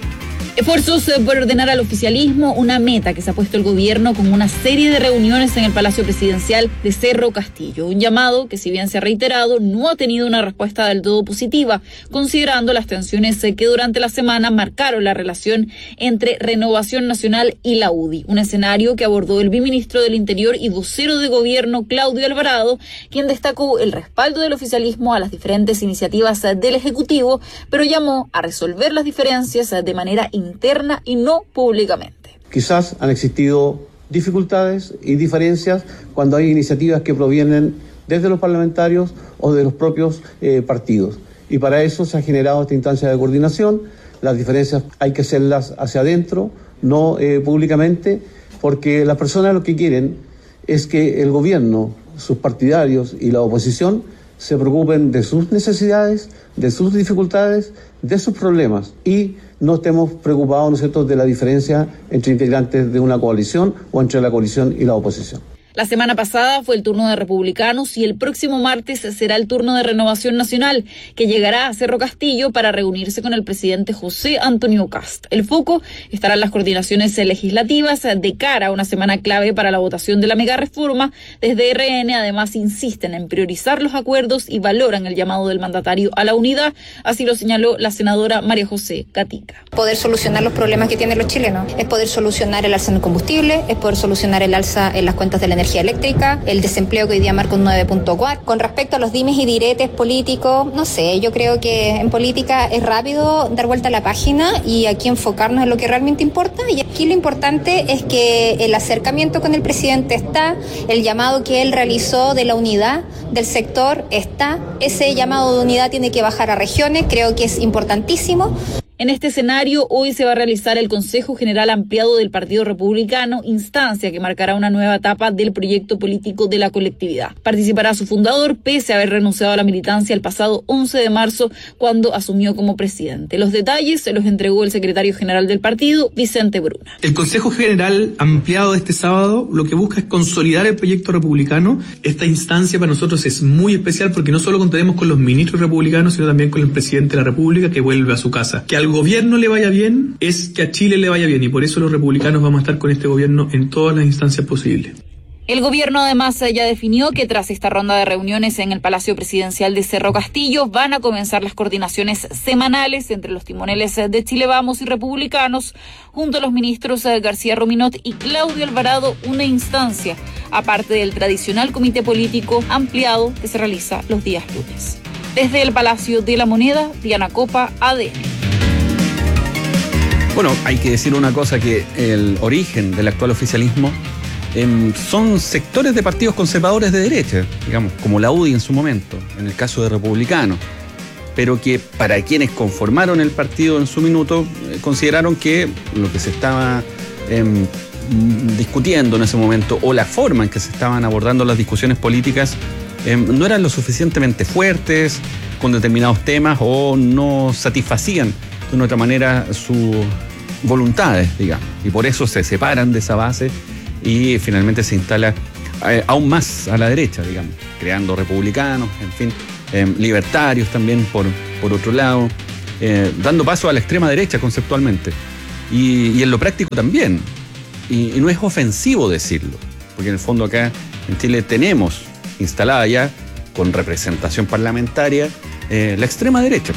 Esfuerzos por ordenar al oficialismo, una meta que se ha puesto el gobierno con una serie de reuniones en el Palacio Presidencial de Cerro Castillo. Un llamado que, si bien se ha reiterado, no ha tenido una respuesta del todo positiva, considerando las tensiones que durante la semana marcaron la relación entre Renovación Nacional y la U D I. Un escenario que abordó el viceministro del Interior y vocero de gobierno, Claudio Alvarado, quien destacó el respaldo del oficialismo a las diferentes iniciativas del Ejecutivo, pero llamó a resolver las diferencias de manera interna y no públicamente.
Quizás han existido dificultades y diferencias cuando hay iniciativas que provienen desde los parlamentarios o de los propios eh, partidos. Y para eso se ha generado esta instancia de coordinación. Las diferencias hay que hacerlas hacia adentro, no eh, públicamente, porque las personas lo que quieren es que el gobierno, sus partidarios y la oposición se preocupen de sus necesidades, de sus dificultades, de sus problemas, y no estemos preocupados, ¿no es cierto?, de la diferencia entre integrantes de una coalición o entre la coalición y la oposición.
La semana pasada fue el turno de Republicanos y el próximo martes será el turno de Renovación Nacional, que llegará a Cerro Castillo para reunirse con el presidente José Antonio Kast. El foco estará en las coordinaciones legislativas de cara a una semana clave para la votación de la megareforma. Desde R N, además, insisten en priorizar los acuerdos y valoran el llamado del mandatario a la unidad. Así lo señaló la senadora María José Gatica.
Poder solucionar los problemas que tienen los chilenos, es poder solucionar el alza en el combustible, es poder solucionar el alza en las cuentas de la energía eléctrica, el desempleo que hoy día marca un nueve punto cuatro. Con respecto a los dimes y diretes políticos, no sé, yo creo que en política es rápido dar vuelta a la página y aquí enfocarnos en lo que realmente importa. Y aquí lo importante es que el acercamiento con el presidente está, el llamado que él realizó de la unidad del sector está, ese llamado de unidad tiene que bajar a regiones, creo que es importantísimo.
En este escenario, hoy se va a realizar el Consejo General Ampliado del Partido Republicano, instancia que marcará una nueva etapa del proyecto político de la colectividad. Participará su fundador, pese a haber renunciado a la militancia el pasado once de marzo, cuando asumió como presidente. Los detalles se los entregó el secretario general del partido, Vicente Bruna.
El Consejo General Ampliado de este sábado lo que busca es consolidar el proyecto republicano. Esta instancia para nosotros es muy especial porque no solo contaremos con los ministros republicanos, sino también con el presidente de la República, que vuelve a su casa. Que al gobierno le vaya bien es que a Chile le vaya bien, y por eso los republicanos vamos a estar con este gobierno en todas las instancias posibles.
El gobierno además ya definió que tras esta ronda de reuniones en el Palacio Presidencial de Cerro Castillo van a comenzar las coordinaciones semanales entre los timoneles de Chile Vamos y republicanos, junto a los ministros García Rominot y Claudio Alvarado, una instancia aparte del tradicional comité político ampliado que se realiza los días lunes. Desde el Palacio de la Moneda, Diana Copa, A D N.
Bueno, hay que decir una cosa, que el origen del actual oficialismo eh, son sectores de partidos conservadores de derecha, digamos, como la U D I en su momento, en el caso de republicanos, pero que para quienes conformaron el partido en su minuto, eh, consideraron que lo que se estaba eh, discutiendo en ese momento, o la forma en que se estaban abordando las discusiones políticas, eh, no eran lo suficientemente fuertes con determinados temas, o no satisfacían de una otra manera sus voluntades, digamos, y por eso se separan de esa base y finalmente se instala eh, aún más a la derecha, digamos, creando republicanos, en fin, eh, libertarios también por, por otro lado, eh, dando paso a la extrema derecha conceptualmente, y, y en lo práctico también, y, y no es ofensivo decirlo, porque en el fondo acá en Chile tenemos instalada ya, con representación parlamentaria, eh, la extrema derecha.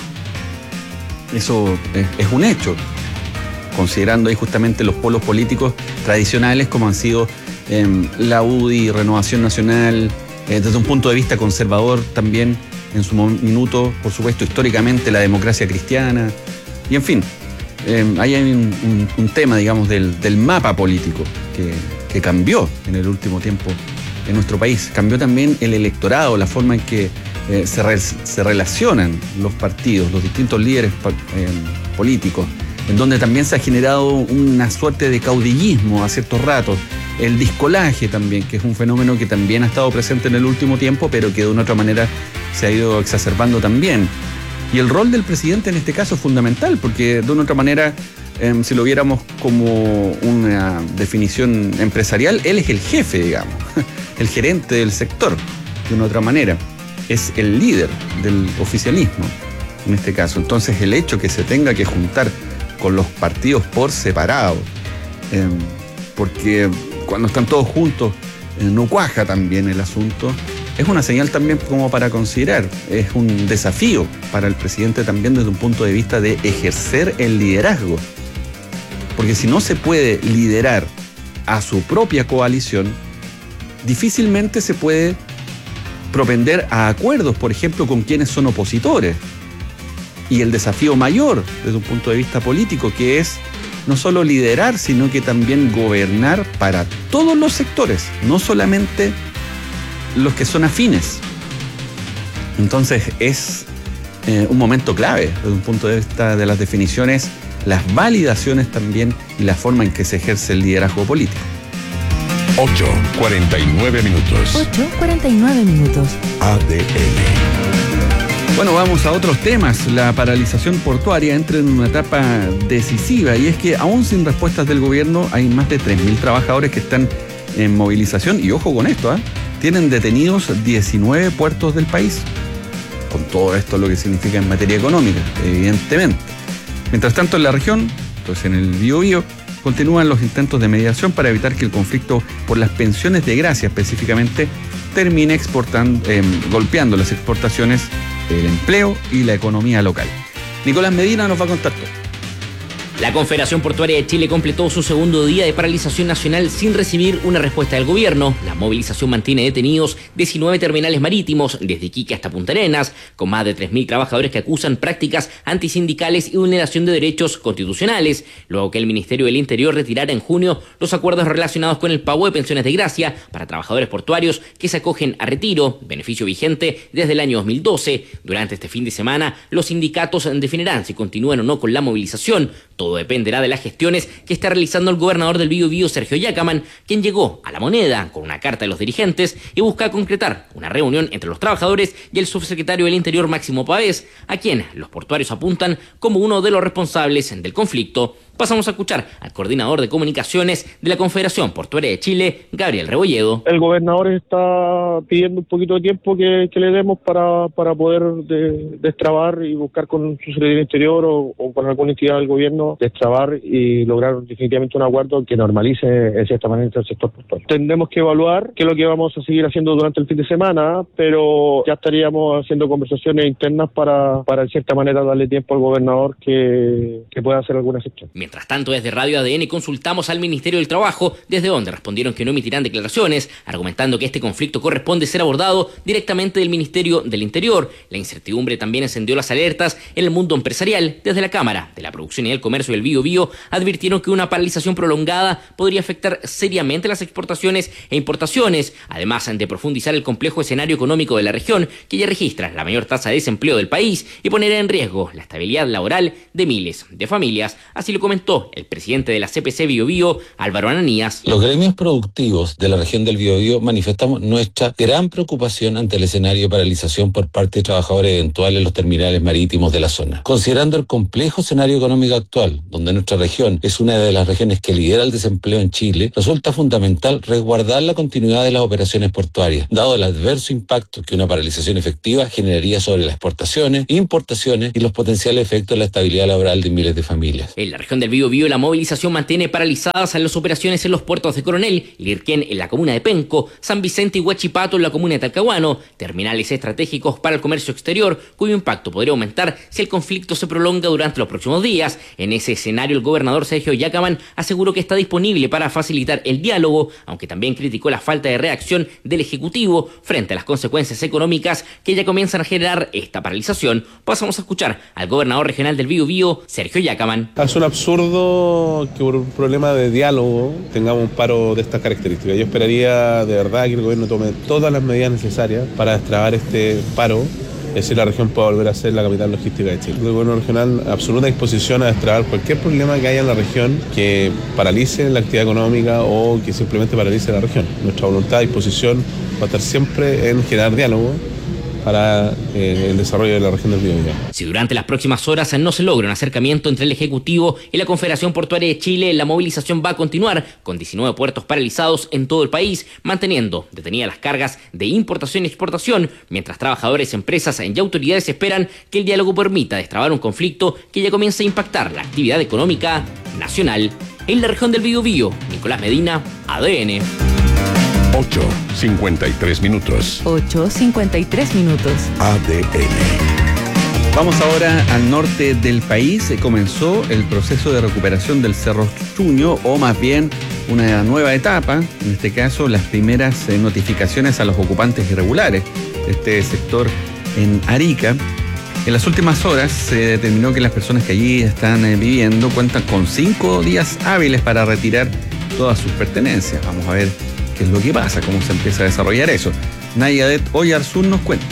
Eso es, es un hecho, considerando ahí justamente los polos políticos tradicionales como han sido eh, la U D I, Renovación Nacional, eh, desde un punto de vista conservador también en su minuto, por supuesto, históricamente la democracia cristiana, y en fin, eh, ahí hay un, un, un tema, digamos, del, del mapa político que, que cambió en el último tiempo en nuestro país. Cambió también el electorado, la forma en que eh, se, re, se relacionan los partidos, los distintos líderes eh, políticos, en donde también se ha generado una suerte de caudillismo a ciertos ratos, el discolaje también, que es un fenómeno que también ha estado presente en el último tiempo, pero que de una otra manera se ha ido exacerbando también. Y el rol del presidente en este caso es fundamental, porque de una otra manera, eh, si lo viéramos como una definición empresarial, él es el jefe, digamos, el gerente del sector, de una otra manera, es el líder del oficialismo en este caso. Entonces el hecho que se tenga que juntar con los partidos por separado, eh, porque cuando están todos juntos eh, no cuaja también el asunto, es una señal también como para considerar, es un desafío para el presidente también desde un punto de vista de ejercer el liderazgo, porque si no se puede liderar a su propia coalición, difícilmente se puede propender a acuerdos, por ejemplo, con quienes son opositores. Y el desafío mayor desde un punto de vista político, que es no solo liderar, sino que también gobernar para todos los sectores, no solamente los que son afines. Entonces es eh, un momento clave desde un punto de vista de las definiciones, las validaciones también y la forma en que se ejerce el liderazgo político.
ocho cuarenta y nueve minutos.
ocho cuarenta y nueve minutos.
A D N.
Bueno, vamos a otros temas. La paralización portuaria entra en una etapa decisiva, y es que aún sin respuestas del gobierno hay más de tres mil trabajadores que están en movilización, y ojo con esto, ¿eh? tienen detenidos diecinueve puertos del país, con todo esto lo que significa en materia económica, evidentemente. Mientras tanto, en la región, pues en el Biobío, continúan los intentos de mediación para evitar que el conflicto por las pensiones de gracia específicamente termine exportando, eh, golpeando las exportaciones, el empleo y la economía local. Nicolás Medina nos va a contar todo.
La Confederación Portuaria de Chile completó su segundo día de paralización nacional sin recibir una respuesta del gobierno. La movilización mantiene detenidos diecinueve terminales marítimos, desde Iquique hasta Punta Arenas, con más de tres mil trabajadores que acusan prácticas antisindicales y vulneración de derechos constitucionales, luego que el Ministerio del Interior retirara en junio los acuerdos relacionados con el pago de pensiones de gracia para trabajadores portuarios que se acogen a retiro, beneficio vigente desde el año dos mil doce. Durante este fin de semana, los sindicatos definirán si continúan o no con la movilización. Todo dependerá de las gestiones que está realizando el gobernador del Biobío, Sergio Yacaman, quien llegó a La Moneda con una carta de los dirigentes y busca concretar una reunión entre los trabajadores y el subsecretario del Interior, Máximo Pavés, a quien los portuarios apuntan como uno de los responsables del conflicto. Pasamos a escuchar al coordinador de comunicaciones de la Confederación Portuaria de Chile, Gabriel Rebolledo.
El gobernador está pidiendo un poquito de tiempo que, que le demos para, para poder de, destrabar y buscar con su Secretaría del Interior o, o con alguna entidad del gobierno destrabar y lograr definitivamente un acuerdo que normalice en cierta manera el sector portuario. Tendremos que evaluar qué es lo que vamos a seguir haciendo durante el fin de semana, pero ya estaríamos haciendo conversaciones internas para, para en cierta manera darle tiempo al gobernador que, que pueda hacer alguna gestión.
Mientras Mientras tanto, desde Radio A D N consultamos al Ministerio del Trabajo, desde donde respondieron que no emitirán declaraciones, argumentando que este conflicto corresponde ser abordado directamente del Ministerio del Interior. La incertidumbre también encendió las alertas en el mundo empresarial. Desde la Cámara de la Producción y del Comercio del Bío Bío advirtieron que una paralización prolongada podría afectar seriamente las exportaciones e importaciones, además de profundizar el complejo escenario económico de la región, que ya registra la mayor tasa de desempleo del país, y poner en riesgo la estabilidad laboral de miles de familias. Así lo comentó el presidente de la C P C Bío Bío, Álvaro Ananías.
Los gremios productivos de la región del Bío Bío manifestamos nuestra gran preocupación ante el escenario de paralización por parte de trabajadores eventuales en los terminales marítimos de la zona. Considerando el complejo escenario económico actual, donde nuestra región es una de las regiones que lidera el desempleo en Chile, resulta fundamental resguardar la continuidad de las operaciones portuarias, dado el adverso impacto que una paralización efectiva generaría sobre las exportaciones, importaciones y los potenciales efectos de la estabilidad laboral de miles de familias.
En la región del Bío Bío, la movilización mantiene paralizadas las operaciones en los puertos de Coronel, Lirquén en la comuna de Penco, San Vicente y Huachipato en la comuna de Talcahuano, terminales estratégicos para el comercio exterior, cuyo impacto podría aumentar si el conflicto se prolonga durante los próximos días. En ese escenario, el gobernador Sergio Yacaman aseguró que está disponible para facilitar el diálogo, aunque también criticó la falta de reacción del Ejecutivo frente a las consecuencias económicas que ya comienzan a generar esta paralización. Pasamos a escuchar al gobernador regional del Bío Bío, Sergio Yacaman.
Es un absurdo que por un problema de diálogo tengamos un paro de estas características. Yo esperaría de verdad que el gobierno tome todas las medidas necesarias para destrabar este paro, es decir, la región pueda volver a ser la capital logística de Chile. El gobierno regional, absoluta disposición a destrabar cualquier problema que haya en la región que paralice la actividad económica o que simplemente paralice la región. Nuestra voluntad y disposición va a estar siempre en generar diálogo para eh, el desarrollo de la región del Bío Bío.
Si durante las próximas horas no se logra un acercamiento entre el Ejecutivo y la Confederación Portuaria de Chile, la movilización va a continuar con diecinueve puertos paralizados en todo el país, manteniendo detenidas las cargas de importación y exportación, mientras trabajadores, empresas y autoridades esperan que el diálogo permita destrabar un conflicto que ya comienza a impactar la actividad económica nacional. En la región del Bío Bío, Nicolás Medina, A D N.
ocho cincuenta y tres minutos.
ocho cincuenta y tres minutos.
A D N.
Vamos ahora al norte del país. Comenzó el proceso de recuperación del Cerro Chuño, o más bien una nueva etapa, en este caso las primeras eh, notificaciones a los ocupantes irregulares de este sector en Arica. En las últimas horas se determinó que las personas que allí están eh, viviendo cuentan con cinco días hábiles para retirar todas sus pertenencias. Vamos a ver qué es lo que pasa, cómo se empieza a desarrollar eso. Nayadet Oyarzún nos cuenta.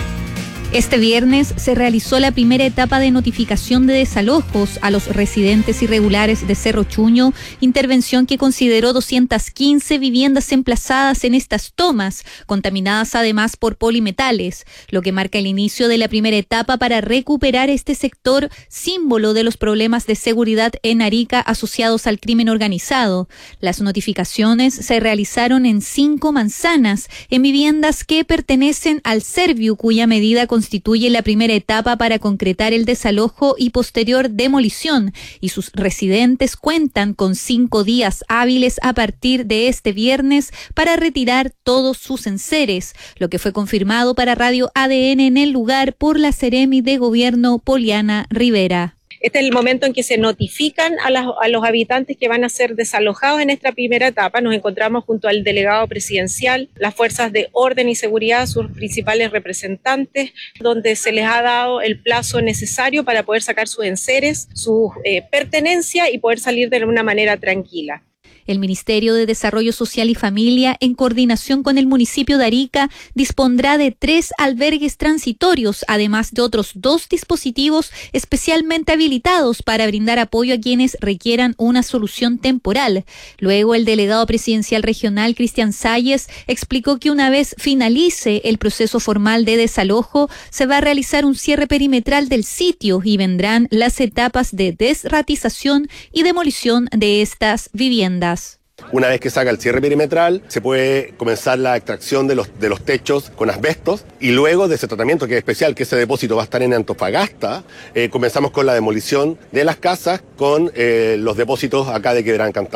Este viernes se realizó la primera etapa de notificación de desalojos a los residentes irregulares de Cerro Chuño, intervención que consideró doscientas quince viviendas emplazadas en estas tomas, contaminadas además por polimetales, lo que marca el inicio de la primera etapa para recuperar este sector, símbolo de los problemas de seguridad en Arica asociados al crimen organizado. Las notificaciones se realizaron en cinco manzanas, en viviendas que pertenecen al Serviu, cuya medida con constituye la primera etapa para concretar el desalojo y posterior demolición, y sus residentes cuentan con cinco días hábiles a partir de este viernes para retirar todos sus enseres, lo que fue confirmado para Radio A D N en el lugar por la Seremi de Gobierno Poliana Rivera.
Este es el momento en que se notifican a, las, a los habitantes que van a ser desalojados en esta primera etapa. Nos encontramos junto al delegado presidencial, las fuerzas de orden y seguridad, sus principales representantes, donde se les ha dado el plazo necesario para poder sacar sus enseres, sus eh, pertenencias y poder salir de una manera tranquila.
El Ministerio de Desarrollo Social y Familia, en coordinación con el municipio de Arica, dispondrá de tres albergues transitorios, además de otros dos dispositivos especialmente habilitados para brindar apoyo a quienes requieran una solución temporal. Luego, el delegado presidencial regional, Cristian Salles, explicó que una vez finalice el proceso formal de desalojo, se va a realizar un cierre perimetral del sitio y vendrán las etapas de desratización y demolición de estas viviendas.
Una vez que se haga el cierre perimetral, se puede comenzar la extracción de los, de los techos con asbestos, y luego de ese tratamiento que es especial, que ese depósito va a estar en Antofagasta, eh, comenzamos con la demolición de las casas con eh, los depósitos acá de Quebrada Encantada.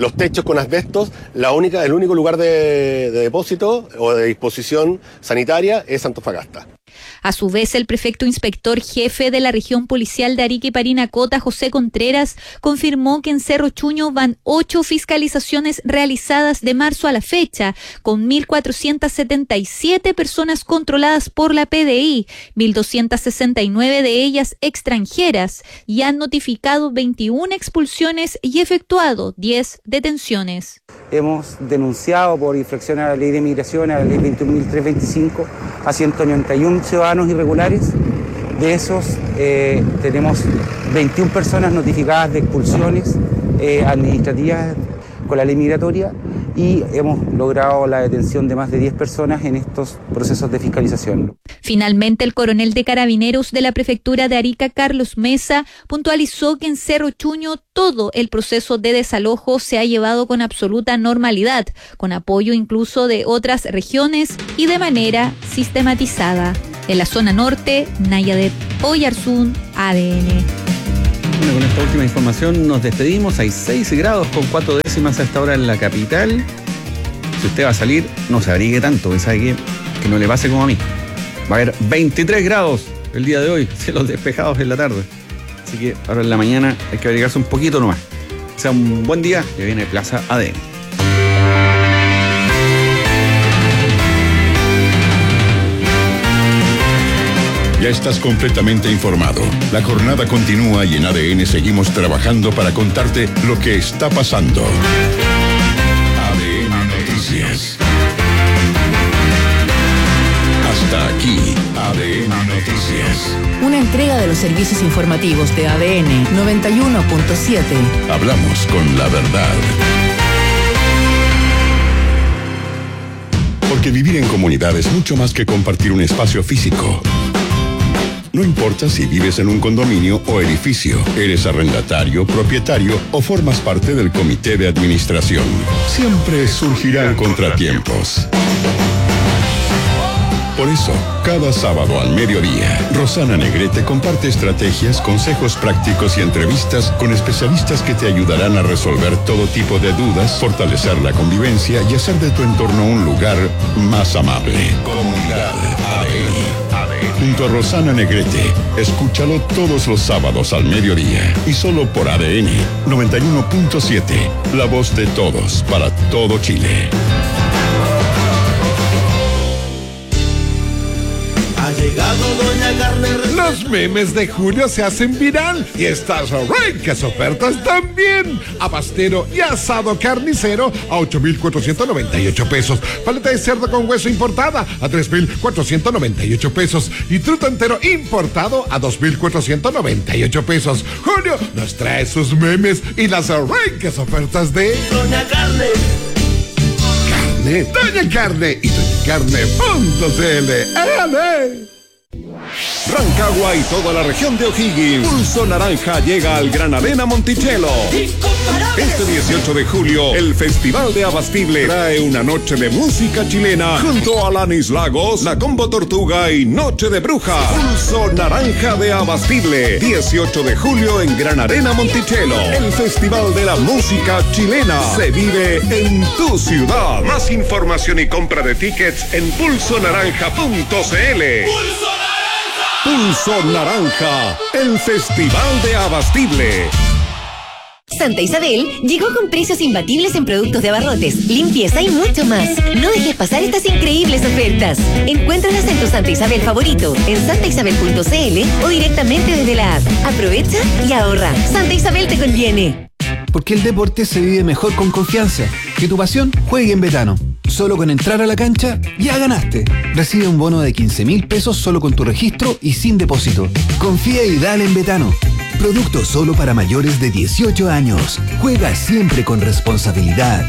los techos con asbestos, la única, el único lugar de, de depósito o de disposición sanitaria es Antofagasta.
A su vez, el prefecto inspector jefe de la región policial de Arica y Parinacota, José Contreras, confirmó que en Cerro Chuño van ocho fiscalizaciones realizadas de marzo a la fecha, con mil cuatrocientas setenta y siete personas controladas por la P D I, mil doscientas sesenta y nueve de ellas extranjeras, y han notificado veintiuna expulsiones y efectuado diez detenciones.
Hemos denunciado por infracción a la ley de migración, a la ley veintiún mil trescientos veinticinco, a ciento noventa y uno ciudadanos irregulares. De esos eh, tenemos veintiuna personas notificadas de expulsiones eh, administrativas con la ley migratoria y hemos logrado la detención de más de diez personas en estos procesos de fiscalización.
Finalmente, el coronel de Carabineros de la Prefectura de Arica, Carlos Mesa, puntualizó que en Cerro Chuño todo el proceso de desalojo se ha llevado con absoluta normalidad, con apoyo incluso de otras regiones y de manera sistematizada. En la zona norte, Nayadet Oyarzún, A D N.
Bueno, con esta última información nos despedimos. Hay seis grados con cuatro décimas a esta hora en la capital. Si usted va a salir, no se abrigue tanto, que sabe que, que no le pase como a mí. Va a haber veintitrés grados el día de hoy, cielos despejados en la tarde. Así que ahora en la mañana hay que abrigarse un poquito nomás. Sea un buen día, que viene Plaza A D N.
Ya estás completamente informado. La jornada continúa y en A D N seguimos trabajando para contarte lo que está pasando. A D N Noticias. Hasta aquí, A D N Noticias.
Una entrega de los servicios informativos de A D N noventa y uno punto siete.
Hablamos con la verdad. Porque vivir en comunidad es mucho más que compartir un espacio físico. No importa si vives en un condominio o edificio, eres arrendatario, propietario o formas parte del comité de administración. Siempre surgirán contratiempos. Por eso, cada sábado al mediodía, Rosana Negrete comparte estrategias, consejos prácticos y entrevistas con especialistas que te ayudarán a resolver todo tipo de dudas, fortalecer la convivencia y hacer de tu entorno un lugar más amable. Comunidad A D N. Junto a Rosana Negrete, escúchalo todos los sábados al mediodía y solo por A D N noventa y uno punto siete, la voz de todos para todo Chile.
Ha llegado Doña Carne. Los memes de julio se hacen viral y estas ricas ofertas también. Abastero y asado carnicero a ocho mil cuatrocientos noventa y ocho pesos. Paleta de cerdo con hueso importada a tres mil cuatrocientos noventa y ocho pesos. Y truto entero importado a dos mil cuatrocientos noventa y ocho pesos. Julio nos trae sus memes y las ricas ofertas de Doña Carne. Carne, Doña Carne y doña carne punto c l. ¡Ale!
Rancagua y toda la región de O'Higgins. Pulso Naranja llega al Gran Arena Monticello. Este dieciocho de julio, el Festival de Abastible trae una noche de música chilena junto a Lanis Lagos, La Combo Tortuga y Noche de Bruja. Pulso Naranja de Abastible, dieciocho de julio en Gran Arena Monticello. El Festival de la Música Chilena se vive en tu ciudad. Más información y compra de tickets en pulso naranja punto c l. Pulso Naranja, el Festival de Abastible.
Santa Isabel llegó con precios imbatibles en productos de abarrotes, limpieza y mucho más. No dejes pasar estas increíbles ofertas. Encuéntralas en tu Santa Isabel favorito, en santa isabel punto c l o directamente desde la app. Aprovecha y ahorra. Santa Isabel te conviene.
Porque el deporte se vive mejor con confianza. Que tu pasión juegue en Betano. Solo con entrar a la cancha, ya ganaste. Recibe un bono de quince mil pesos solo con tu registro y sin depósito. Confía y dale en Betano. Producto solo para mayores de dieciocho años. Juega siempre con responsabilidad.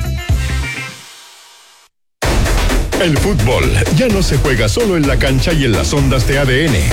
El fútbol ya no se juega solo en la cancha y en las ondas de A D N.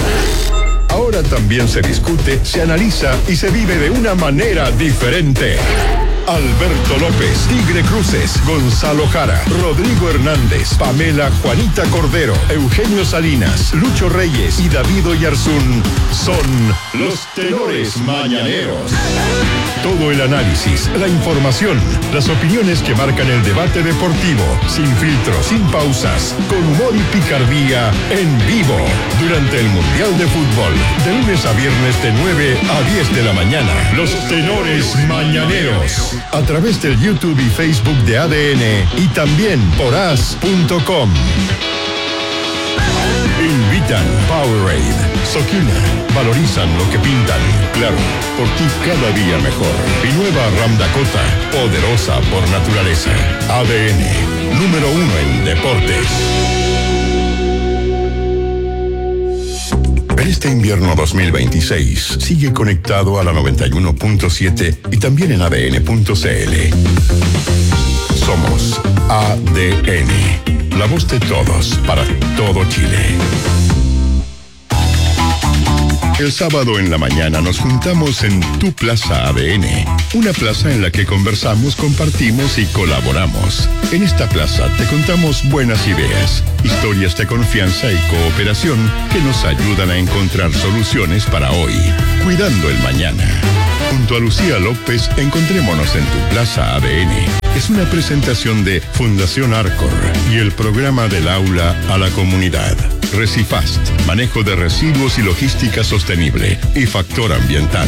Ahora también se discute, se analiza y se vive de una manera diferente.
Alberto López, Tigre Cruces, Gonzalo Jara, Rodrigo Hernández, Pamela Juanita Cordero, Eugenio Salinas, Lucho Reyes y David Oyarzún son los tenores mañaneros. Todo el análisis, la información, las opiniones que marcan el debate deportivo, sin filtros, sin pausas, con humor y picardía, en vivo, durante el Mundial de Fútbol, de lunes a viernes de nueve a diez de la mañana. Los tenores mañaneros, a través del YouTube y Facebook de A D N y también por as punto com. Invitan Powerade, Soquina, valorizan lo que pintan. Claro, por ti cada día mejor. Y nueva Ram Dakota, poderosa por naturaleza. A D N, número uno en deportes. En este invierno dos mil veintiséis, sigue conectado a la noventa y uno punto siete y también en A D N punto C L. Somos A D N, la voz de todos para todo Chile. El sábado en la mañana nos juntamos en Tu Plaza A D N, una plaza en la que conversamos, compartimos y colaboramos. En esta plaza te contamos buenas ideas, historias de confianza y cooperación que nos ayudan a encontrar soluciones para hoy, cuidando el mañana. Junto a Lucía López, encontrémonos en Tu Plaza A D N. Es una presentación de Fundación Arcor y el programa del aula a la comunidad. Recifast, manejo de residuos y logística sostenible, y Factor Ambiental.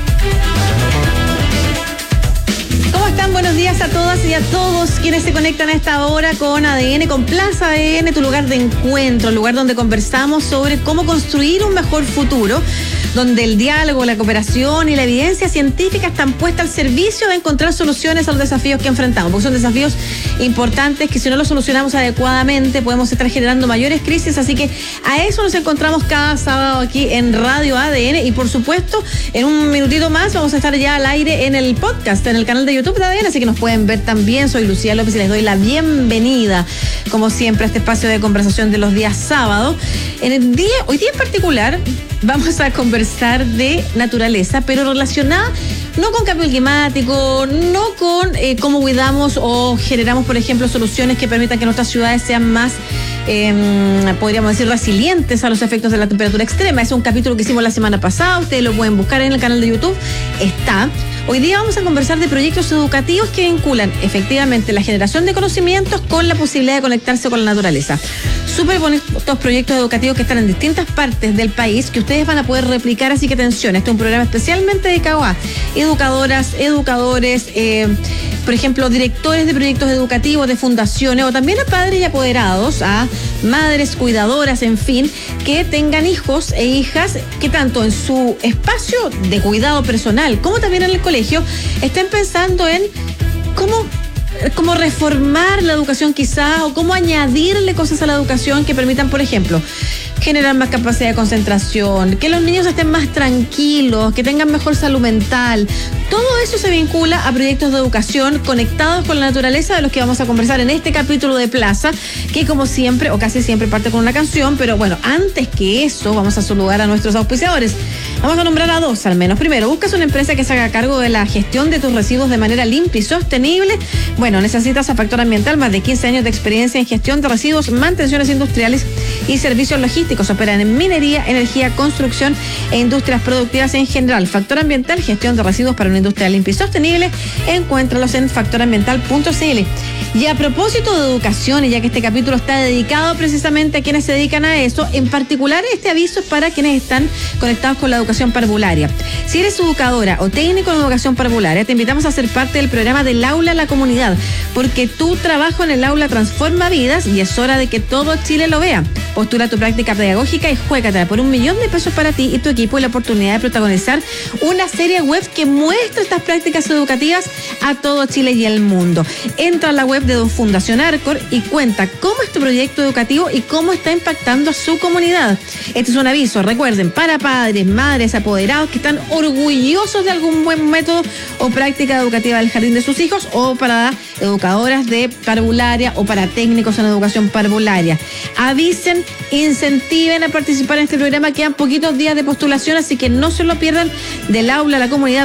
¿Cómo están? Buenos días a todas y a todos quienes se conectan a esta hora con A D N, con Plaza A D N, tu lugar de encuentro, el lugar donde conversamos sobre cómo construir un mejor futuro, donde el diálogo, la cooperación y la evidencia científica están puestas al servicio de encontrar soluciones a los desafíos que enfrentamos, porque son desafíos importantes que si no los solucionamos adecuadamente podemos estar generando mayores crisis, así que a eso nos encontramos cada sábado aquí en Radio A D N y por supuesto en un minutito más vamos a estar ya al aire en el podcast, en el canal de YouTube de A D N, así que nos pueden ver también. Soy Lucía López y les doy la bienvenida como siempre a este espacio de conversación de los días sábados. En el día, hoy día en particular vamos a conversar de naturaleza, pero relacionada no con cambio climático, no con eh, cómo cuidamos o generamos, por ejemplo, soluciones que permitan que nuestras ciudades sean más, eh, podríamos decir, resilientes a los efectos de la temperatura extrema. Es un capítulo que hicimos la semana pasada, ustedes lo pueden buscar en el canal de YouTube, está. Hoy día vamos a conversar de proyectos educativos que vinculan efectivamente la generación de conocimientos con la posibilidad de conectarse con la naturaleza. Súper bonitos proyectos educativos que están en distintas partes del país que ustedes van a poder replicar, así que atención, este es un programa especialmente dedicado a educadoras, educadores, eh, por ejemplo, directores de proyectos educativos, de fundaciones o también a padres y apoderados, a madres, cuidadoras, en fin, que tengan hijos e hijas que tanto en su espacio de cuidado personal como también en el colegio estén pensando en cómo cómo reformar la educación quizás o cómo añadirle cosas a la educación que permitan, por ejemplo, generar más capacidad de concentración, que los niños estén más tranquilos, que tengan mejor salud mental. Todo eso se vincula a proyectos de educación conectados con la naturaleza, de los que vamos a conversar en este capítulo de Plaza, que como siempre, o casi siempre, parte con una canción, pero bueno, antes que eso, vamos a saludar a nuestros auspiciadores. Vamos a nombrar a dos, al menos. Primero, buscas una empresa que se haga cargo de la gestión de tus residuos de manera limpia y sostenible. Bueno, necesitas a Factor Ambiental, más de quince años de experiencia en gestión de residuos, mantenciones industriales y servicios logísticos. Operan en minería, energía, construcción e industrias productivas en general. Factor Ambiental, gestión de residuos para una industria limpia y sostenible. Encuéntralos en factor ambiental punto c l. Y a propósito de educación, y ya que este capítulo está dedicado precisamente a quienes se dedican a eso, en particular este aviso es para quienes están conectados con la educación parvularia. Si eres educadora o técnico en educación parvularia, te invitamos a ser parte del programa del aula a la comunidad, porque tu trabajo en el aula transforma vidas y es hora de que todo Chile lo vea. Postula tu práctica pedagógica y juégatela por un millón de pesos para ti y tu equipo y la oportunidad de protagonizar una serie web que muestra estas prácticas educativas a todo Chile y el mundo. Entra a la web de Fundación Arcor y cuenta cómo es tu proyecto educativo y cómo está impactando a su comunidad. Este es un aviso, recuerden, para padres, madres, apoderados que están orgullosos de algún buen método o práctica educativa del jardín de sus hijos, o para educadoras de parvularia o para técnicos en educación parvularia. Avisen, incentiven a participar en este programa. Quedan poquitos días de postulación, así que no se lo pierdan. Del aula a la comunidad, prácticas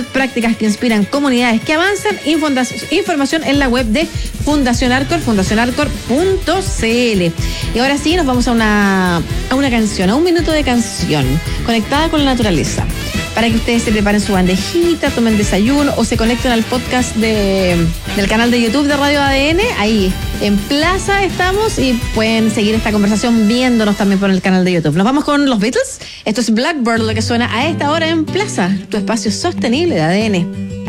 ideas que inspiran comunidades que avanzan. Información en la web de Fundación Arcor, fundación arcor punto c l. Y ahora sí, nos vamos a una, a una canción, a un minuto de canción conectada con la naturaleza, para que ustedes se preparen su bandejita, tomen desayuno o se conecten al podcast de, del canal de YouTube de Radio A D N. Ahí en Plaza estamos y pueden seguir esta conversación viéndonos también por el canal de YouTube. Nos vamos con los Beatles. Esto es Blackbird, lo que suena a esta hora en Plaza, tu espacio sostenible de A D N.